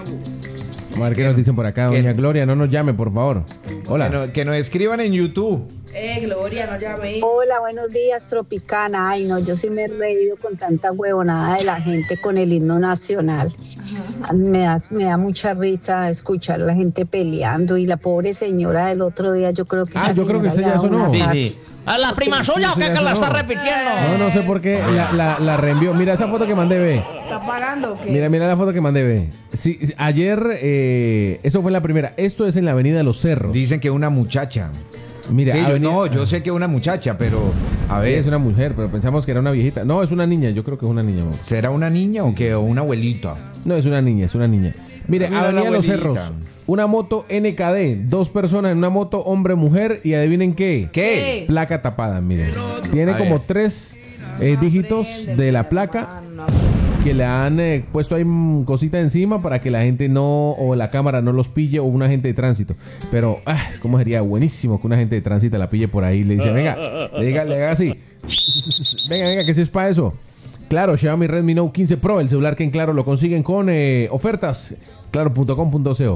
A ver qué nos dicen por acá. Doña Gloria, no nos llame, por favor. Hola. Que nos escriban en YouTube. Gloria, no llame. Hola, buenos días, Tropicana. Ay, no, yo sí me he reído con tanta huevonada de la gente con el himno nacional. Me da mucha risa escuchar a la gente peleando y la pobre señora del otro día, yo creo que... yo creo que usted ya sonó. Sí. ¿A la prima suya o qué que la está repitiendo? No sé por qué la reenvió. Mira esa foto que mandé, ve. ¿Está pagando o qué? Mira la foto que mandé, ve. Sí, ayer, eso fue la primera. Esto es en la Avenida de los Cerros. Dicen que una muchacha. Mira, sí, yo sé que es una muchacha, pero a ver. Sí, es una mujer, pero pensamos que era una viejita. No, es una niña, yo creo que es una niña. ¿No? ¿Será una niña o qué? ¿O una abuelita? No, es una niña. Mire, Avenida de los Cerros. Una moto NKD, 2 personas en una moto, hombre-mujer, y adivinen qué. ¿Qué? Placa tapada, miren. Tiene como 3 dígitos de la placa que le han puesto ahí cosita encima para que la gente o la cámara no los pille, o un agente de tránsito. Pero, ¿cómo sería buenísimo que un agente de tránsito la pille por ahí y le dice, venga, le haga así. Venga, que si es para eso. Claro, Xiaomi Redmi Note 15 Pro, el celular que en Claro lo consiguen con ofertas. Claro.com.co.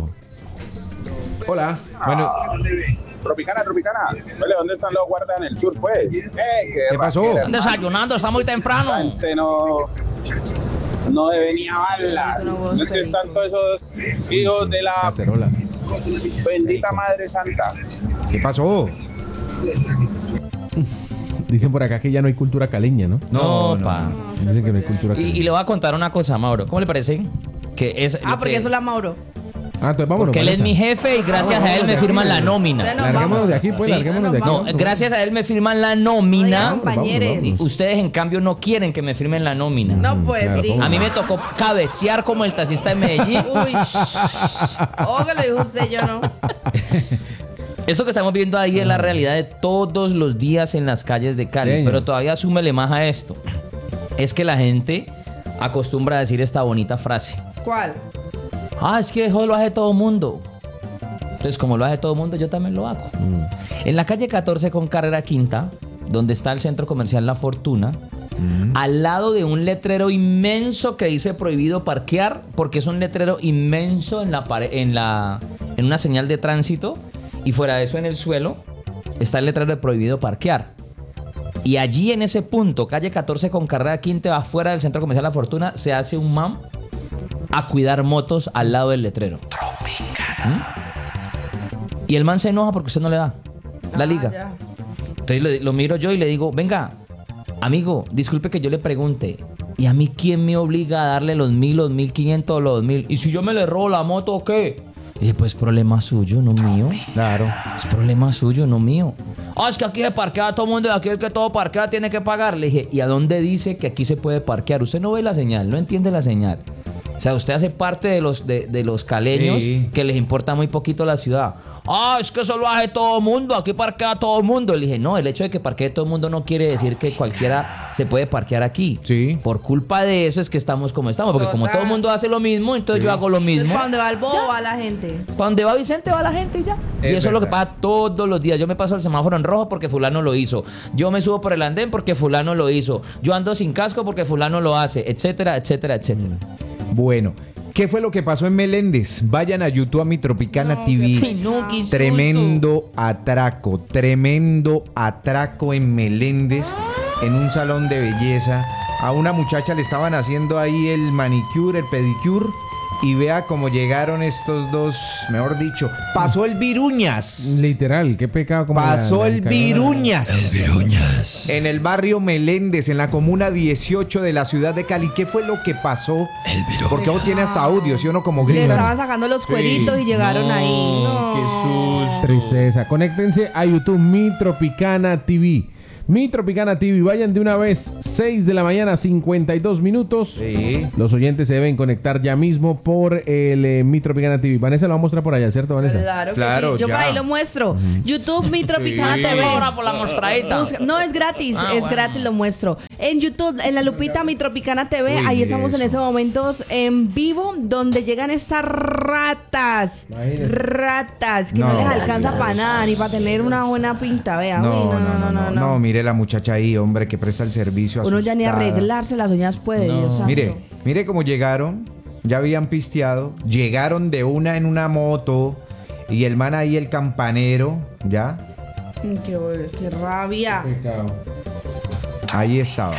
Hola. Bueno. Tropicana. Vale, ¿dónde están los guardas en el sur, pues? ¿Qué pasó? Están desayunando, está muy temprano. No venía bala. No es que están todos esos hijos de la cacerola. Bendita Madre Santa. ¿Qué pasó? Dicen por acá que ya no hay cultura caleña, ¿no? No. Dicen que no hay cultura caleña. Y le voy a contar una cosa, Mauro. ¿Cómo le parece? Que es porque eso es la Mauro. Entonces vámonos. Porque él es mi jefe y gracias a él me firman la nómina. Larguémonos de aquí, pues, larguémonos de aquí. No, gracias a él me firman la nómina. Compañeros. Y ustedes, en cambio, no quieren que me firmen la nómina. No, pues sí. A mí me tocó cabecear como el taxista de Medellín. Uy. Que lo dijo usted, yo no. Eso que estamos viendo ahí es la realidad de todos los días en las calles de Cali. Pero todavía súmele más a esto. Es que la gente acostumbra a decir esta bonita frase. ¿Cuál? Es que eso lo hace todo mundo. Entonces, como lo hace todo mundo, yo también lo hago. En la calle 14 con carrera quinta, donde está el centro comercial La Fortuna, al lado de un letrero inmenso que dice prohibido parquear, porque es un letrero inmenso en una señal de tránsito, y fuera de eso, en el suelo está el letrero de prohibido parquear. Y allí, en ese punto, calle 14 con carrera quinta, afuera del centro comercial La Fortuna, se hace un mam a cuidar motos al lado del letrero. Y el man se enoja porque usted no le da la liga. Ya. Entonces lo miro yo y le digo, venga, amigo, disculpe que yo le pregunte, ¿y a mí quién me obliga a darle los 1.000, los 1.500, los 2.000? ¿Y si yo me le robo la moto o qué? Y dije, pues problema suyo, no mío. Claro. Es problema suyo, no mío. Es que aquí se parquea todo el mundo y aquí el que todo parquea tiene que pagar. Le dije, ¿y a dónde dice que aquí se puede parquear? Usted no ve la señal, no entiende la señal. O sea, usted hace parte de los caleños que les importa muy poquito la ciudad. Es que eso lo hace todo el mundo, aquí parquea todo el mundo. Le dije, no, el hecho de que parquee todo el mundo no quiere decir que cualquiera se puede parquear aquí. Sí. Por culpa de eso es que estamos como estamos, porque como todo el mundo hace lo mismo, entonces yo hago lo mismo. ¿Para dónde va el bobo va la gente? Para donde va Vicente va la gente y ya. Y eso es lo que pasa todos los días. Yo me paso el semáforo en rojo porque fulano lo hizo. Yo me subo por el andén porque fulano lo hizo. Yo ando sin casco porque fulano lo hace, etcétera, etcétera, etcétera. Bueno, ¿qué fue lo que pasó en Meléndez? Vayan a YouTube a mi Tropicana TV. No, qué tremendo atraco en Meléndez. en un salón de belleza. A una muchacha le estaban haciendo ahí el manicure, el pedicure. Y vea cómo llegaron estos dos, mejor dicho, pasó el viruñas. Literal, qué pecado. Como pasó el viruñas. El viruñas. En el barrio Meléndez, en la comuna 18 de la ciudad de Cali. ¿Qué fue lo que pasó? El viruñas. Porque aún tiene hasta audio, ¿sí o no? Como Le gritan. estaban sacando los cueritos y llegaron ahí. No. Qué susto. Tristeza. Conéctense a YouTube, Mi Tropicana TV. Mi Tropicana TV, vayan de una vez, 6 de la mañana, 52 minutos. Sí. Los oyentes se deben conectar ya mismo por el Mi Tropicana TV. Vanessa lo va a mostrar por allá, ¿cierto, Vanessa? Claro que sí. Yo por ahí lo muestro. YouTube, Mi Tropicana TV. Ahora por la mostradita. No, es gratis, gratis, lo muestro. En YouTube, en la lupita Mi Tropicana TV, ahí estamos en esos momentos en vivo, donde llegan esas ratas. Que no les alcanza para nada, ni para tener una buena pinta, vea. No, mire la muchacha ahí, hombre, que presta el servicio. Uno ya ni arreglarse las uñas puede. Dios santo. Mire cómo llegaron, ya habían pisteado, llegaron de una en una moto y el man ahí, el campanero, ¿ya? Qué rabia. Ahí estaba.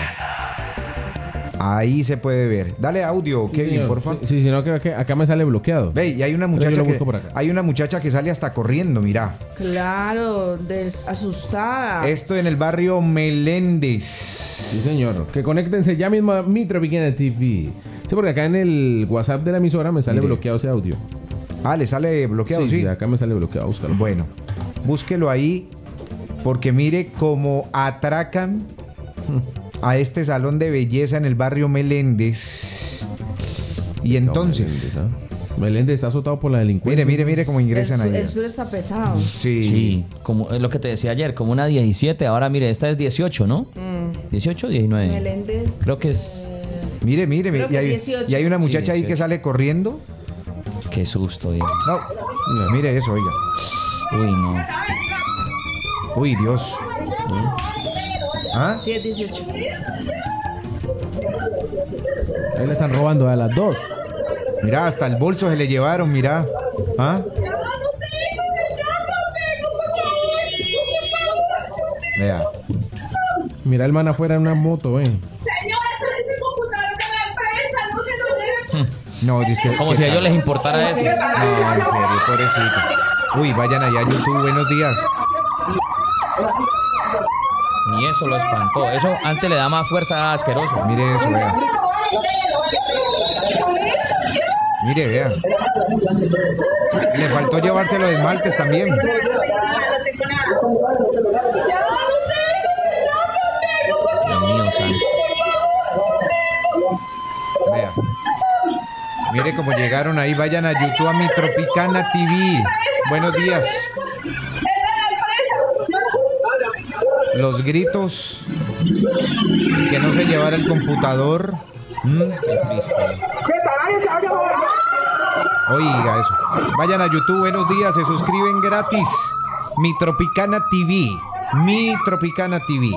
Ahí se puede ver. Dale audio, Kevin, señor. por favor. Sí, no, que acá me sale bloqueado. Ve, y hay una muchacha que sale hasta corriendo, mira. Claro, asustada. Esto en el barrio Meléndez. Sí, señor. Que conéctense ya mismo a Mi Tropicana TV. Sí, porque acá en el WhatsApp de la emisora me sale bloqueado ese audio. Ah, ¿le sale bloqueado? Sí, acá me sale bloqueado. Búscalo. Bueno, búsquelo ahí, porque mire cómo atracan a este salón de belleza en el barrio Meléndez. Y entonces... Meléndez está azotado por la delincuencia. Mire cómo ingresan ahí. El sur está pesado. Sí, como es lo que te decía ayer, como una 17. Ahora mire, esta es 18, ¿no? 18, 19. Meléndez. Creo que es... Mire. Y hay una muchacha ahí que sale corriendo. Qué susto, Dios. No, mire eso, oiga. Uy, no. Uy, Dios. ¿Ah? Sí, es 18. Ahí le están robando a las 2. Mira, hasta el bolso se le llevaron, mira. ¿Ah? Vea. Mira el man afuera en una moto, ven. No, dice que... Como si a ellos les importara eso. No, en serio, pobrecito. Uy, vayan allá a YouTube, buenos días. Ni eso lo espantó. Eso antes le da más fuerza a asqueroso. Mire eso, vea. Mire, vea. Le faltó llevarse los esmaltes también. Dios mío, santo. Vea. Mire cómo llegaron ahí. Vayan a YouTube a Mi Tropicana TV. Buenos días. Los gritos. Que no se llevara el computador. Qué triste. Oiga eso. Vayan a YouTube, buenos días, se suscriben gratis. Mi Tropicana TV. Mi Tropicana TV.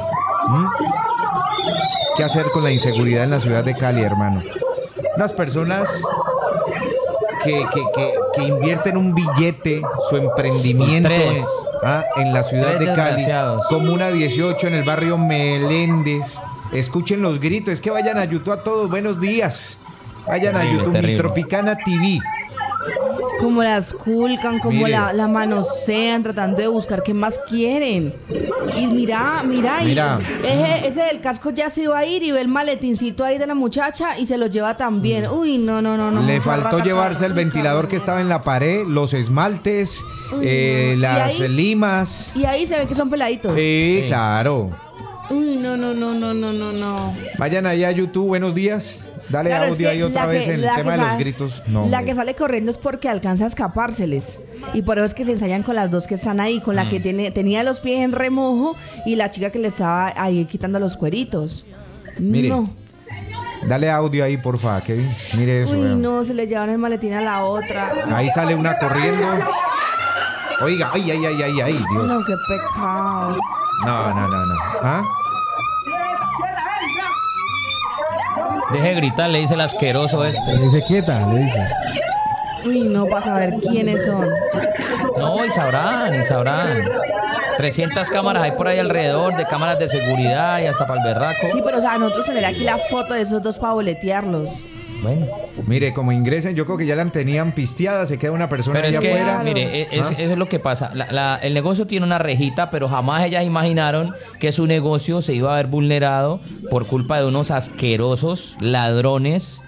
¿Qué hacer con la inseguridad en la ciudad de Cali, hermano? Unas personas que invierten un billete, su emprendimiento en la ciudad de Cali. Comuna 18 en el barrio Meléndez. Escuchen los gritos, es que vayan a YouTube a todos, buenos días. Vayan a YouTube, Mi Tropicana TV. Como las culcan, como la manosean, tratando de buscar qué más quieren. Y mira. Ese del casco ya se iba a ir y ve el maletincito ahí de la muchacha y se lo lleva también. Uy, no. Le faltó llevarse el ventilador que estaba en la pared, los esmaltes, las limas. Y ahí se ve que son peladitos. Sí, claro. Uy, no. Vayan allá a YouTube, buenos días. Dale claro, audio ahí otra vez en el tema de los gritos. No, la que sale corriendo es porque alcanza a escapárseles. Y por eso es que se ensayan con las dos que están ahí. Con la que tenía los pies en remojo y la chica que le estaba ahí quitando los cueritos. Mire, no. Dale audio ahí, porfa, Kevin. Mire eso. Uy, no, se le llevaron el maletín a la otra. Ahí sale una corriendo. Oiga, ay, Dios. No, qué pecado. No. ¿Ah? Deje de gritar, le dice el asqueroso este. Le dice quieta, le dice. Uy, no, para saber quiénes son. No, y sabrán. 300 cámaras hay por ahí alrededor, de cámaras de seguridad y hasta para el berraco. Sí, pero o sea, nosotros tener aquí la foto de esos dos para boletearlos. Bueno. Mire, como ingresen, yo creo que ya la tenían pisteada, se queda una persona Pero allá es que, afuera. mire, eso es lo que pasa. El negocio tiene una rejita, pero jamás ellas imaginaron que su negocio se iba a ver vulnerado por culpa de unos asquerosos ladrones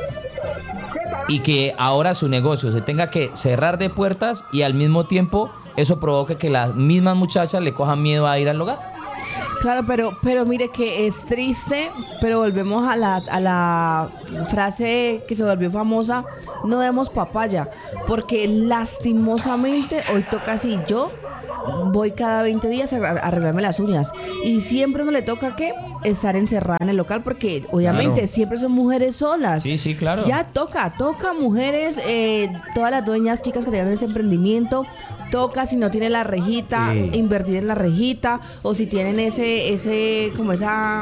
y que ahora su negocio se tenga que cerrar de puertas y al mismo tiempo eso provoque que las mismas muchachas le cojan miedo a ir al lugar. Claro, pero mire que es triste, pero volvemos a la frase que se volvió famosa, no demos papaya, porque lastimosamente hoy toca así. Yo voy cada 20 días a arreglarme las uñas y siempre uno le toca que estar encerrada en el local porque obviamente Claro. siempre son mujeres solas. Sí, claro. Ya toca mujeres, todas las dueñas chicas que tienen ese emprendimiento. Toca, si no tiene la rejita, Sí. invertir en la rejita, o si tienen como esa,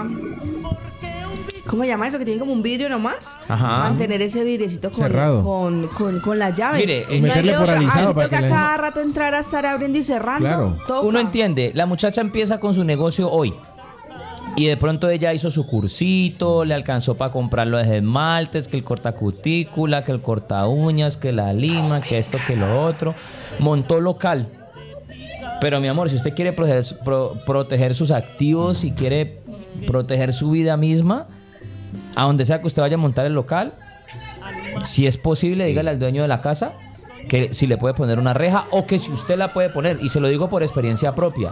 ¿cómo se llama eso? Que tienen como un vidrio nomás. Ajá. Mantener ese vidriecito Cerrado. con la llave. Mire, Y meterle hay de otra. polarizado Así para toca que la- cada rato entrar a estar abriendo y cerrando. Claro. Toca. Uno entiende, la muchacha empieza con su negocio hoy. Y de pronto ella hizo su cursito, le alcanzó para comprar los esmaltes, que el cortacutícula, que el corta uñas, que la lima, que esto, que lo otro. Montó local. Pero mi amor, si usted quiere proteger sus activos y quiere proteger su vida misma, a donde sea que usted vaya a montar el local, si es posible, dígale al dueño de la casa que si le puede poner una reja o que si usted la puede poner. Y se lo digo por experiencia propia.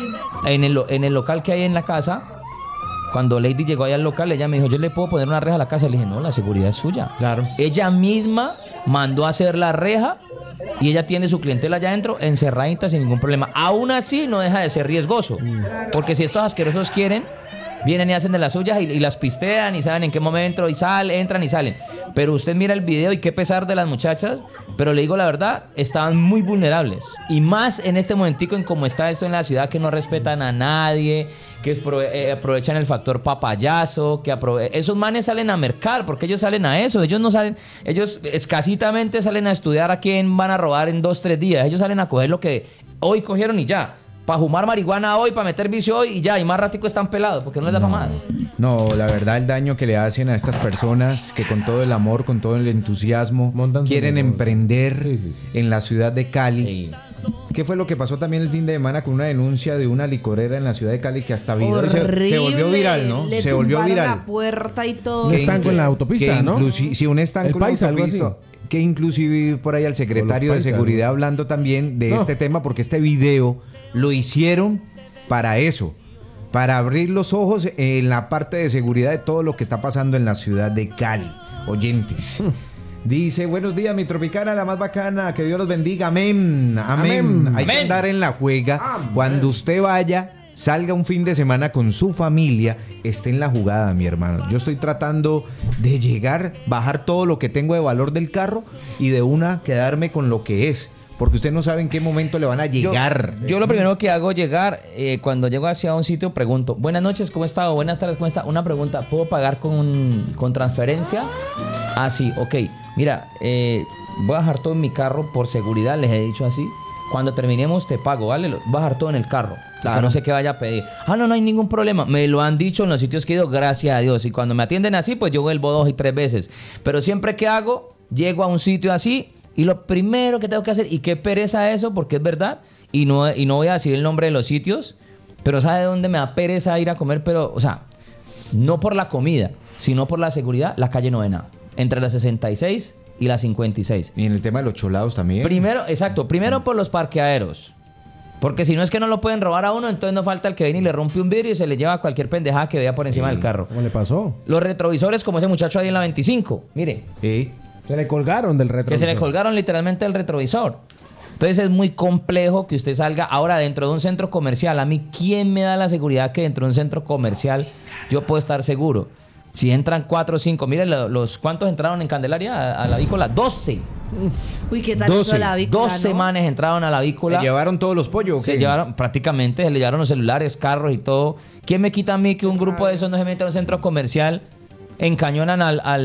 En el local que hay en la casa, cuando Lady llegó allá al local, ella me dijo, yo le puedo poner una reja a la casa. Le dije, no, la seguridad es suya. Claro. Ella misma mandó a hacer la reja y ella tiene su clientela allá adentro encerradita sin ningún problema. Aún así no deja de ser riesgoso. Porque si estos asquerosos quieren, vienen y hacen de las suyas y las pistean y saben en qué momento y entran y salen. Pero usted mira el video y qué pesar de las muchachas, pero le digo la verdad, estaban muy vulnerables. Y más en este momentico en cómo está esto en la ciudad, que no respetan a nadie, que aprovechan el factor papayazo, esos manes salen a mercar, porque ellos salen a eso. Ellos no salen, ellos escasitamente salen a estudiar a quién van a robar en 2-3 días. Ellos salen a coger lo que hoy cogieron y ya. Para fumar marihuana hoy, para meter vicio hoy y ya, y más ratico están pelados, porque no les da para más. No, la verdad, el daño que le hacen a estas personas que con todo el amor, con todo el entusiasmo, Montan su quieren negocio. emprender Sí. en la ciudad de Cali. ¿Qué fue lo que pasó también el fin de semana con una denuncia de una licorera en la ciudad de Cali que hasta video se volvió viral, ¿no? Le Se volvió tumbaron viral. la puerta y todo. Un estanco en la autopista, ¿no? Sí, un estanco El en la Paisa, algo así. autopista. Que inclusive por ahí al secretario de Paisa, Seguridad ¿no? hablando también de No. este tema, porque este video lo hicieron para eso, para abrir los ojos en la parte de seguridad de todo lo que está pasando en la ciudad de Cali. Oyentes. Dice, buenos días, mi Tropicana, la más bacana, que Dios los bendiga, amén, amén. Hay que Amén. andar en la juega. Cuando usted vaya, salga un fin de semana con su familia, esté en la jugada, mi hermano. Yo estoy tratando de llegar, bajar todo lo que tengo de valor del carro y de una quedarme con lo que es. Porque usted no sabe en qué momento le van a llegar. Yo lo primero que hago llegar, cuando llego hacia un sitio, pregunto, buenas noches, ¿cómo está? O buenas tardes, ¿cómo está? Una pregunta, ¿puedo pagar con transferencia? Ah, sí, ok. Mira, voy a dejar todo en mi carro por seguridad, les he dicho así. Cuando terminemos te pago, ¿vale? Voy a dejar todo en el carro. Claro. No sé qué vaya a pedir. Ah, no hay ningún problema. Me lo han dicho en los sitios que he ido, gracias a Dios. Y cuando me atienden así, pues yo vuelvo 2 y 3 veces. Pero siempre que hago, llego a un sitio así y lo primero que tengo que hacer, y qué pereza eso, porque es verdad, y no voy a decir el nombre de los sitios, pero ¿sabe de dónde me da pereza ir a comer? Pero, o sea, no por la comida, sino por la seguridad, la calle Novena. Entre la 66 y la 56. Y en el tema de los cholados también. Primero por los parqueaderos. Porque si no es que no lo pueden robar a uno, entonces no falta el que viene y le rompe un vidrio y se le lleva cualquier pendejada que vea por encima del carro. ¿Cómo le pasó? Los retrovisores, como ese muchacho ahí en la 25. Mire. Se le colgaron del retrovisor. Que se le colgaron literalmente del retrovisor. Entonces es muy complejo que usted salga ahora dentro de un centro comercial. A mí, ¿quién me da la seguridad que dentro de un centro comercial yo puedo estar seguro? Si entran 4 o 5, mire ¿cuántos entraron en Candelaria a la avícola? 12. Uy, ¿qué tal eso la avícola, 12 no? manes entraron a la avícola. ¿Se llevaron todos los pollos? ¿O Se qué? llevaron, prácticamente, se le llevaron los celulares, carros y todo. ¿Quién me quita a mí que un grupo de esos no se meta a un centro comercial, encañonan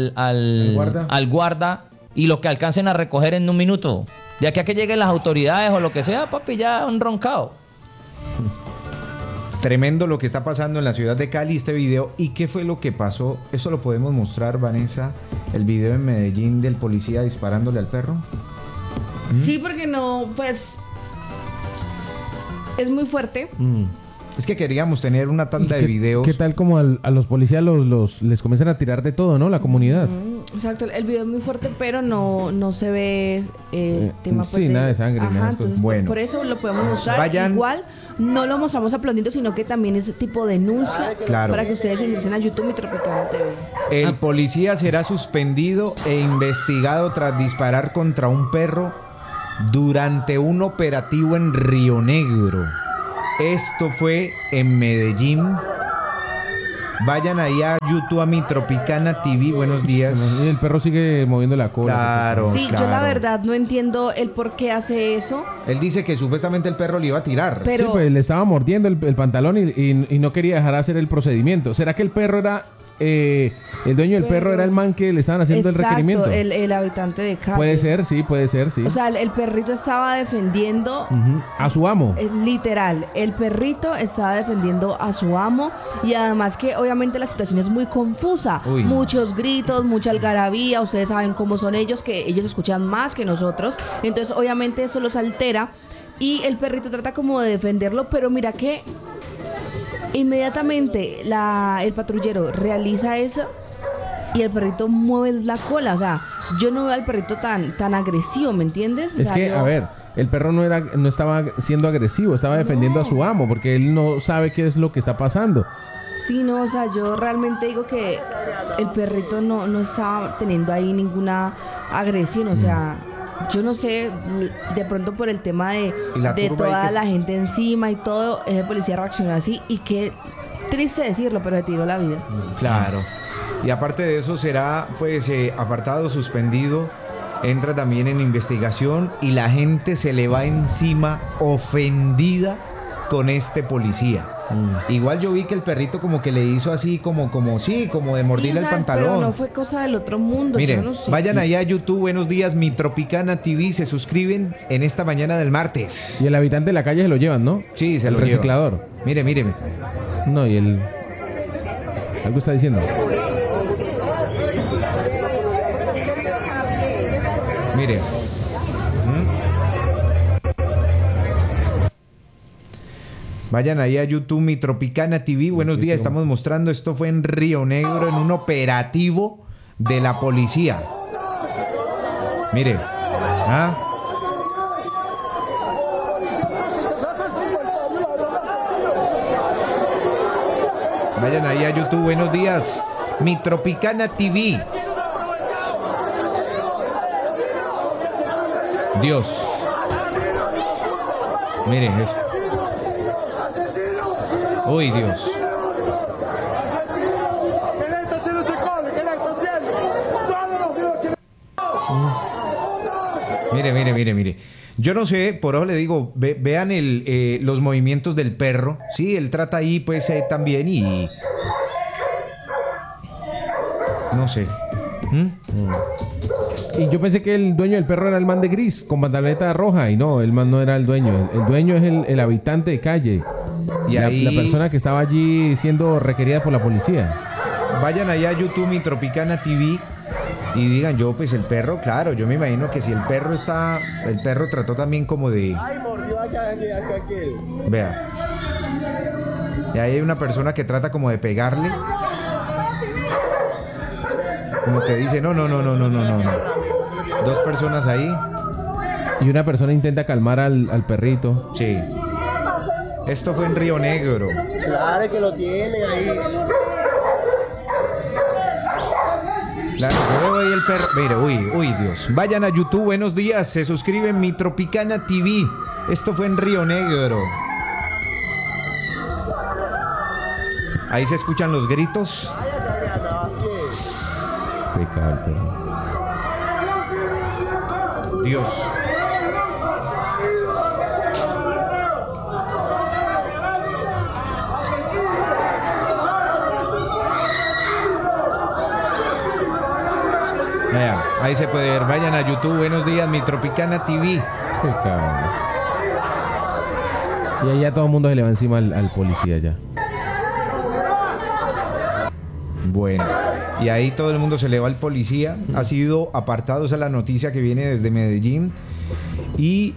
al guarda y lo que alcancen a recoger en un minuto? De aquí a que lleguen las autoridades o lo que sea, papi, ya han roncado. Tremendo lo que está pasando en la ciudad de Cali, este video. ¿Y qué fue lo que pasó? ¿Eso lo podemos mostrar, Vanessa? El video en Medellín del policía disparándole al perro. Sí, porque no, pues... Es muy fuerte. Es que queríamos tener una tanda de videos. ¿Qué tal como a los policías les comienzan a tirar de todo, ¿no? La comunidad. Exacto, el video es muy fuerte, pero no se ve tema sí, nada de sangre, nada de cosas. Entonces, bueno, por eso lo podemos mostrar. Vayan. Igual no lo mostramos aplaudiendo, sino que también es tipo denuncia, claro, para que ustedes ingresen a YouTube y Tropicana TV. El policía será suspendido e investigado tras disparar contra un perro durante un operativo en Río Negro. Esto fue en Medellín. Vayan ahí a YouTube, a mi Tropicana TV. Buenos días. Y el perro sigue moviendo la cola. Claro, Sí, claro. yo la verdad no entiendo el por qué hace eso. Él dice que supuestamente el perro le iba a tirar. Pero... Sí, pues le estaba mordiendo el pantalón y no quería dejar hacer el procedimiento. ¿Será que el perro era... el dueño del perro era el man que le estaban haciendo Exacto, el requerimiento? el habitante de calle. Puede ser, sí. O sea, el perrito estaba defendiendo... A su amo. Literal, el perrito estaba defendiendo a su amo y además que obviamente la situación es muy confusa. Uy. Muchos gritos, mucha algarabía, ustedes saben cómo son ellos, que ellos escuchan más que nosotros. Entonces obviamente eso los altera y el perrito trata como de defenderlo, pero mira que inmediatamente el patrullero realiza eso y el perrito mueve la cola. O sea, yo no veo al perrito tan agresivo, ¿me entiendes? O Es sea, que, a ver, el perro no estaba siendo agresivo, estaba defendiendo a su amo porque él no sabe qué es lo que está pasando. Sí, no, o sea, yo realmente digo que el perrito no estaba teniendo ahí ninguna agresión, o sea, yo no sé, de pronto por el tema de toda la gente encima y todo, el policía reaccionó así y qué triste decirlo, pero le tiró la vida. Claro. Y aparte de eso será pues apartado, suspendido, entra también en investigación y la gente se le va encima ofendida con este policía. Igual yo vi que el perrito como que le hizo así como de mordirle el pantalón. Pero no fue cosa del otro mundo. Miren, yo no sé. vayan allá a YouTube, buenos días, mi Tropicana TV, se suscriben en esta mañana del martes. Y el habitante de la calle se lo llevan, ¿no? Sí, se el lo reciclador. llevan. Míreme. No, y el... Algo está diciendo. Mire. Vayan ahí a YouTube, mi Tropicana TV. Buenos días, estamos mostrando. Esto fue en Río Negro, en un operativo de la policía. Mire. Vayan ahí a YouTube, buenos días. Mi Tropicana TV. Dios. Miren eso. Uy, Dios. Mire. Yo no sé, por eso le digo, vean los movimientos del perro. Sí, él trata ahí pues también y... No sé. Y yo pensé que el dueño del perro era el man de gris, con pantaloneta roja. Y no, el man no era el dueño. El dueño es el habitante de calle. Y la persona que estaba allí siendo requerida por la policía. Vayan allá a YouTube, mi Tropicana TV, y digan, yo pues el perro, claro, yo me imagino que si el perro trató también como de... Vea. Y ahí hay una persona que trata como de pegarle. Como que dice, no. Dos personas ahí. Y una persona intenta calmar al perrito. Sí. Esto fue en Río Negro. Claro que lo tienen ahí. Claro, yo veo ahí el perro. Mire, uy, Dios. Vayan a YouTube, buenos días. Se suscriben, mi Tropicana TV. Esto fue en Río Negro. Ahí se escuchan los gritos. Pecado el perro. Dios. Vean, ahí se puede ver. Vayan a YouTube. Buenos días, mi Tropicana TV. Y ahí ya todo el mundo se le va encima al policía ya. Bueno, y ahí todo el mundo se le va al policía. Ha sido apartado, esa es la noticia que viene desde Medellín. Y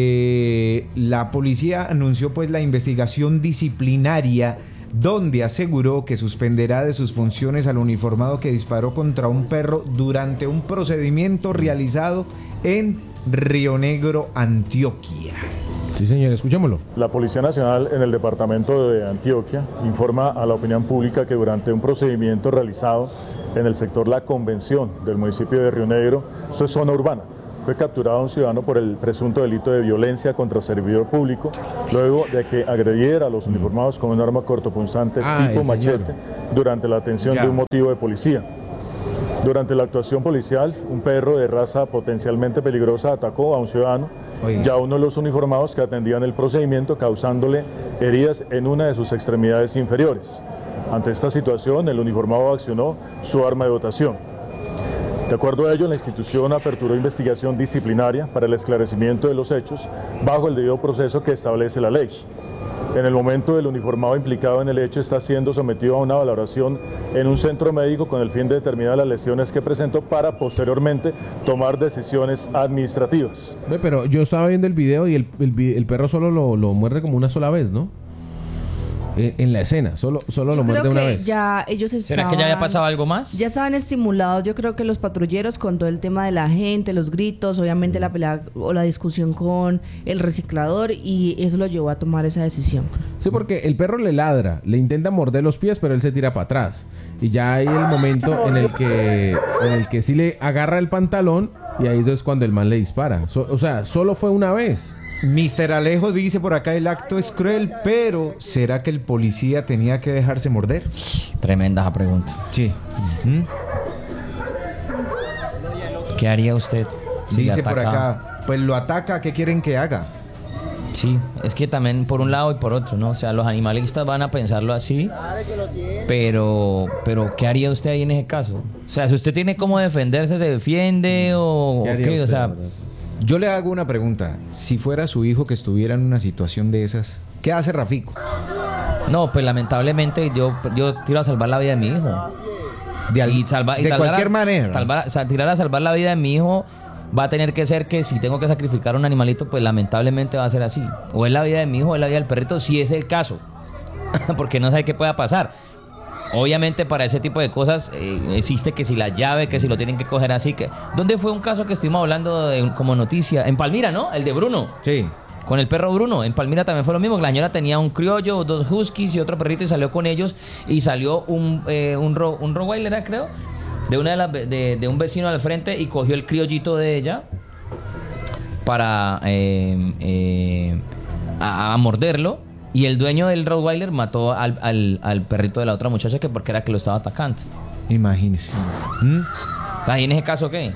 la policía anunció pues la investigación disciplinaria, donde aseguró que suspenderá de sus funciones al uniformado que disparó contra un perro durante un procedimiento realizado en Río Negro, Antioquia. Sí, señor, escuchémoslo. La Policía Nacional en el departamento de Antioquia informa a la opinión pública que durante un procedimiento realizado en el sector La Convención del municipio de Río Negro, esto es zona urbana, fue capturado un ciudadano por el presunto delito de violencia contra servidor público, luego de que agrediera a los uniformados con un arma cortopunzante tipo machete durante la atención de un motivo de policía. Durante la actuación policial, un perro de raza potencialmente peligrosa atacó a un ciudadano y a uno de los uniformados que atendían el procedimiento, causándole heridas en una de sus extremidades inferiores. Ante esta situación, el uniformado accionó su arma de dotación. De acuerdo a ello, la institución aperturó investigación disciplinaria para el esclarecimiento de los hechos bajo el debido proceso que establece la ley. En el momento, el uniformado implicado en el hecho está siendo sometido a una valoración en un centro médico con el fin de determinar las lesiones que presentó para posteriormente tomar decisiones administrativas. Pero yo estaba viendo el video y el perro solo lo muerde como una sola vez, ¿no? En la escena, solo lo muerde una vez. Ya ellos estaban, ¿será que ya había pasado algo más? Ya estaban estimulados, yo creo que los patrulleros con todo el tema de la gente, los gritos, obviamente la pelea o la discusión con el reciclador, y eso lo llevó a tomar esa decisión. Sí, porque el perro le ladra, le intenta morder los pies, pero él se tira para atrás. Y ya hay el momento en el que sí le agarra el pantalón, y ahí es cuando el man le dispara. O sea, solo fue una vez. Mr. Alejo dice por acá: el acto es cruel, pero ¿será que el policía tenía que dejarse morder? Tremenda esa pregunta. Sí. ¿Qué haría usted? Si dice por acá, pues lo ataca, ¿qué quieren que haga? Sí, es que también por un lado y por otro, ¿no? O sea, los animalistas van a pensarlo así, pero ¿qué haría usted ahí en ese caso? O sea, si usted tiene cómo defenderse, ¿se defiende o qué? O sea, yo le hago una pregunta. Si fuera su hijo que estuviera en una situación de esas, ¿qué hace Rafico? No, pues lamentablemente yo tiro a salvar la vida de mi hijo. De cualquier manera. Tirar a salvar la vida de mi hijo va a tener que ser que si tengo que sacrificar a un animalito, pues lamentablemente va a ser así. O es la vida de mi hijo o es la vida del perrito, si es el caso. Porque no sabe qué pueda pasar. Obviamente para ese tipo de cosas existe que si la llave, que si lo tienen que coger así. Que ¿dónde fue un caso que estuvimos hablando como noticia? En Palmira, ¿no? El de Bruno. Sí. Con el perro Bruno. En Palmira también fue lo mismo. La señora tenía un criollo, 2 huskies y otro perrito y salió con ellos. Y salió un Rottweiler, creo, de un vecino al frente y cogió el criollito de ella para a morderlo. Y el dueño del Rottweiler mató al perrito de la otra muchacha porque era que lo estaba atacando. Imagínese. ¿Ahí en ese caso qué?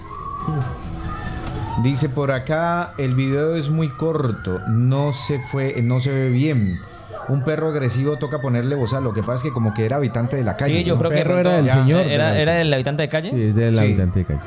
Dice por acá, el video es muy corto, no se ve bien. Un perro agresivo toca ponerle bozal. Lo que pasa es que como que era habitante de la calle. Sí, yo creo que el perro era del señor. ¿Era el habitante de calle? Sí, es del habitante de calle.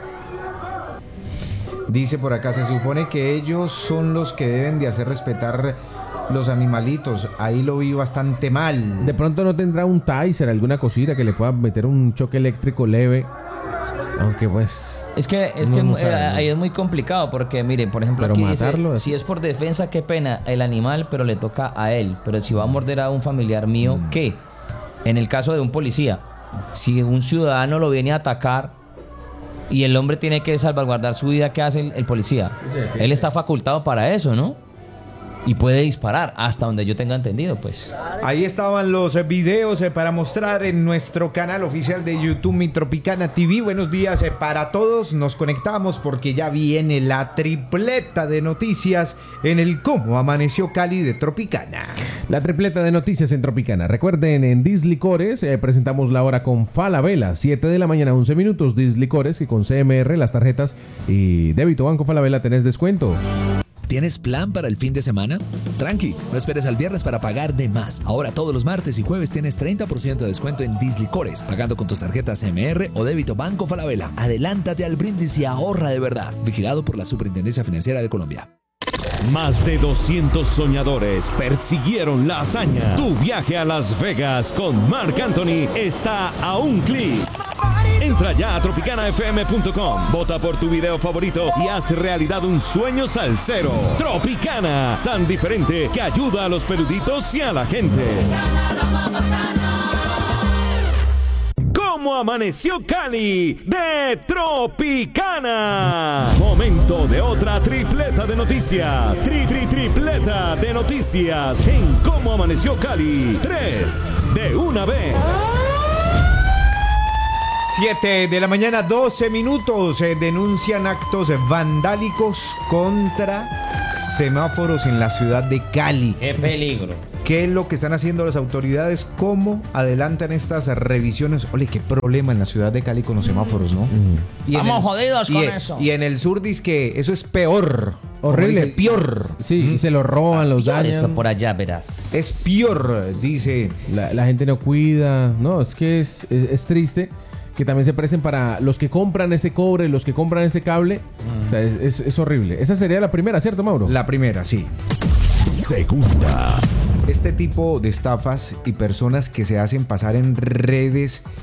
Dice por acá, se supone que ellos son los que deben de hacer respetar los animalitos. Ahí lo vi bastante mal. De pronto no tendrá un taser, alguna cosita que le pueda meter un choque eléctrico leve. Aunque pues... Es que ahí es muy complicado porque, mire, por ejemplo, pero aquí matarlo, dice, si es por defensa, qué pena el animal, pero le toca a él. Pero si va a morder a un familiar mío, ¿qué? En el caso de un policía, si un ciudadano lo viene a atacar y el hombre tiene que salvaguardar su vida, ¿qué hace el policía? Él está facultado para eso, ¿no? Y puede disparar, hasta donde yo tenga entendido, pues. Ahí estaban los videos para mostrar en nuestro canal oficial de YouTube, Mi Tropicana TV. Buenos días para todos. Nos conectamos porque ya viene la tripleta de noticias en el Cómo Amaneció Cali de Tropicana. La tripleta de noticias en Tropicana. Recuerden, en Dislicores presentamos la hora con Falabella, 7 de la mañana, 11 minutos. Dislicores, que con CMR, las tarjetas y débito Banco Falabella tenés descuentos. ¿Tienes plan para el fin de semana? Tranqui, no esperes al viernes para pagar de más. Ahora todos los martes y jueves tienes 30% de descuento en Dislicores, pagando con tus tarjetas CMR o débito Banco Falabella. Adelántate al brindis y ahorra de verdad. Vigilado por la Superintendencia Financiera de Colombia. Más de 200 soñadores persiguieron la hazaña. Tu viaje a Las Vegas con Marc Anthony está a un clic. Entra ya a tropicanafm.com, vota por tu video favorito y haz realidad un sueño salsero. Tropicana, tan diferente que ayuda a los peluditos y a la gente. ¿Cómo amaneció Cali? De Tropicana. Momento de otra tripleta de noticias. Tripleta de noticias en ¿Cómo amaneció Cali? 3 de una vez. 7 de la mañana, 12 minutos. Denuncian actos vandálicos contra semáforos en la ciudad de Cali. ¡Qué peligro! ¿Qué es lo que están haciendo las autoridades? ¿Cómo adelantan estas revisiones? Ole, qué problema en la ciudad de Cali con los semáforos, ¿no? Estamos jodidos con eso. Y en el sur dice que eso es peor. Horrible. Dice, peor. Sí, se los roban, los dañan. Eso por allá verás. Es peor, dice. La gente no cuida. No, es que es triste que también se presten para los que compran ese cobre, los que compran ese cable. O sea, es horrible. Esa sería la primera, ¿cierto, Mauro? La primera, sí. Segunda. Este tipo de estafas y personas que se hacen pasar en redes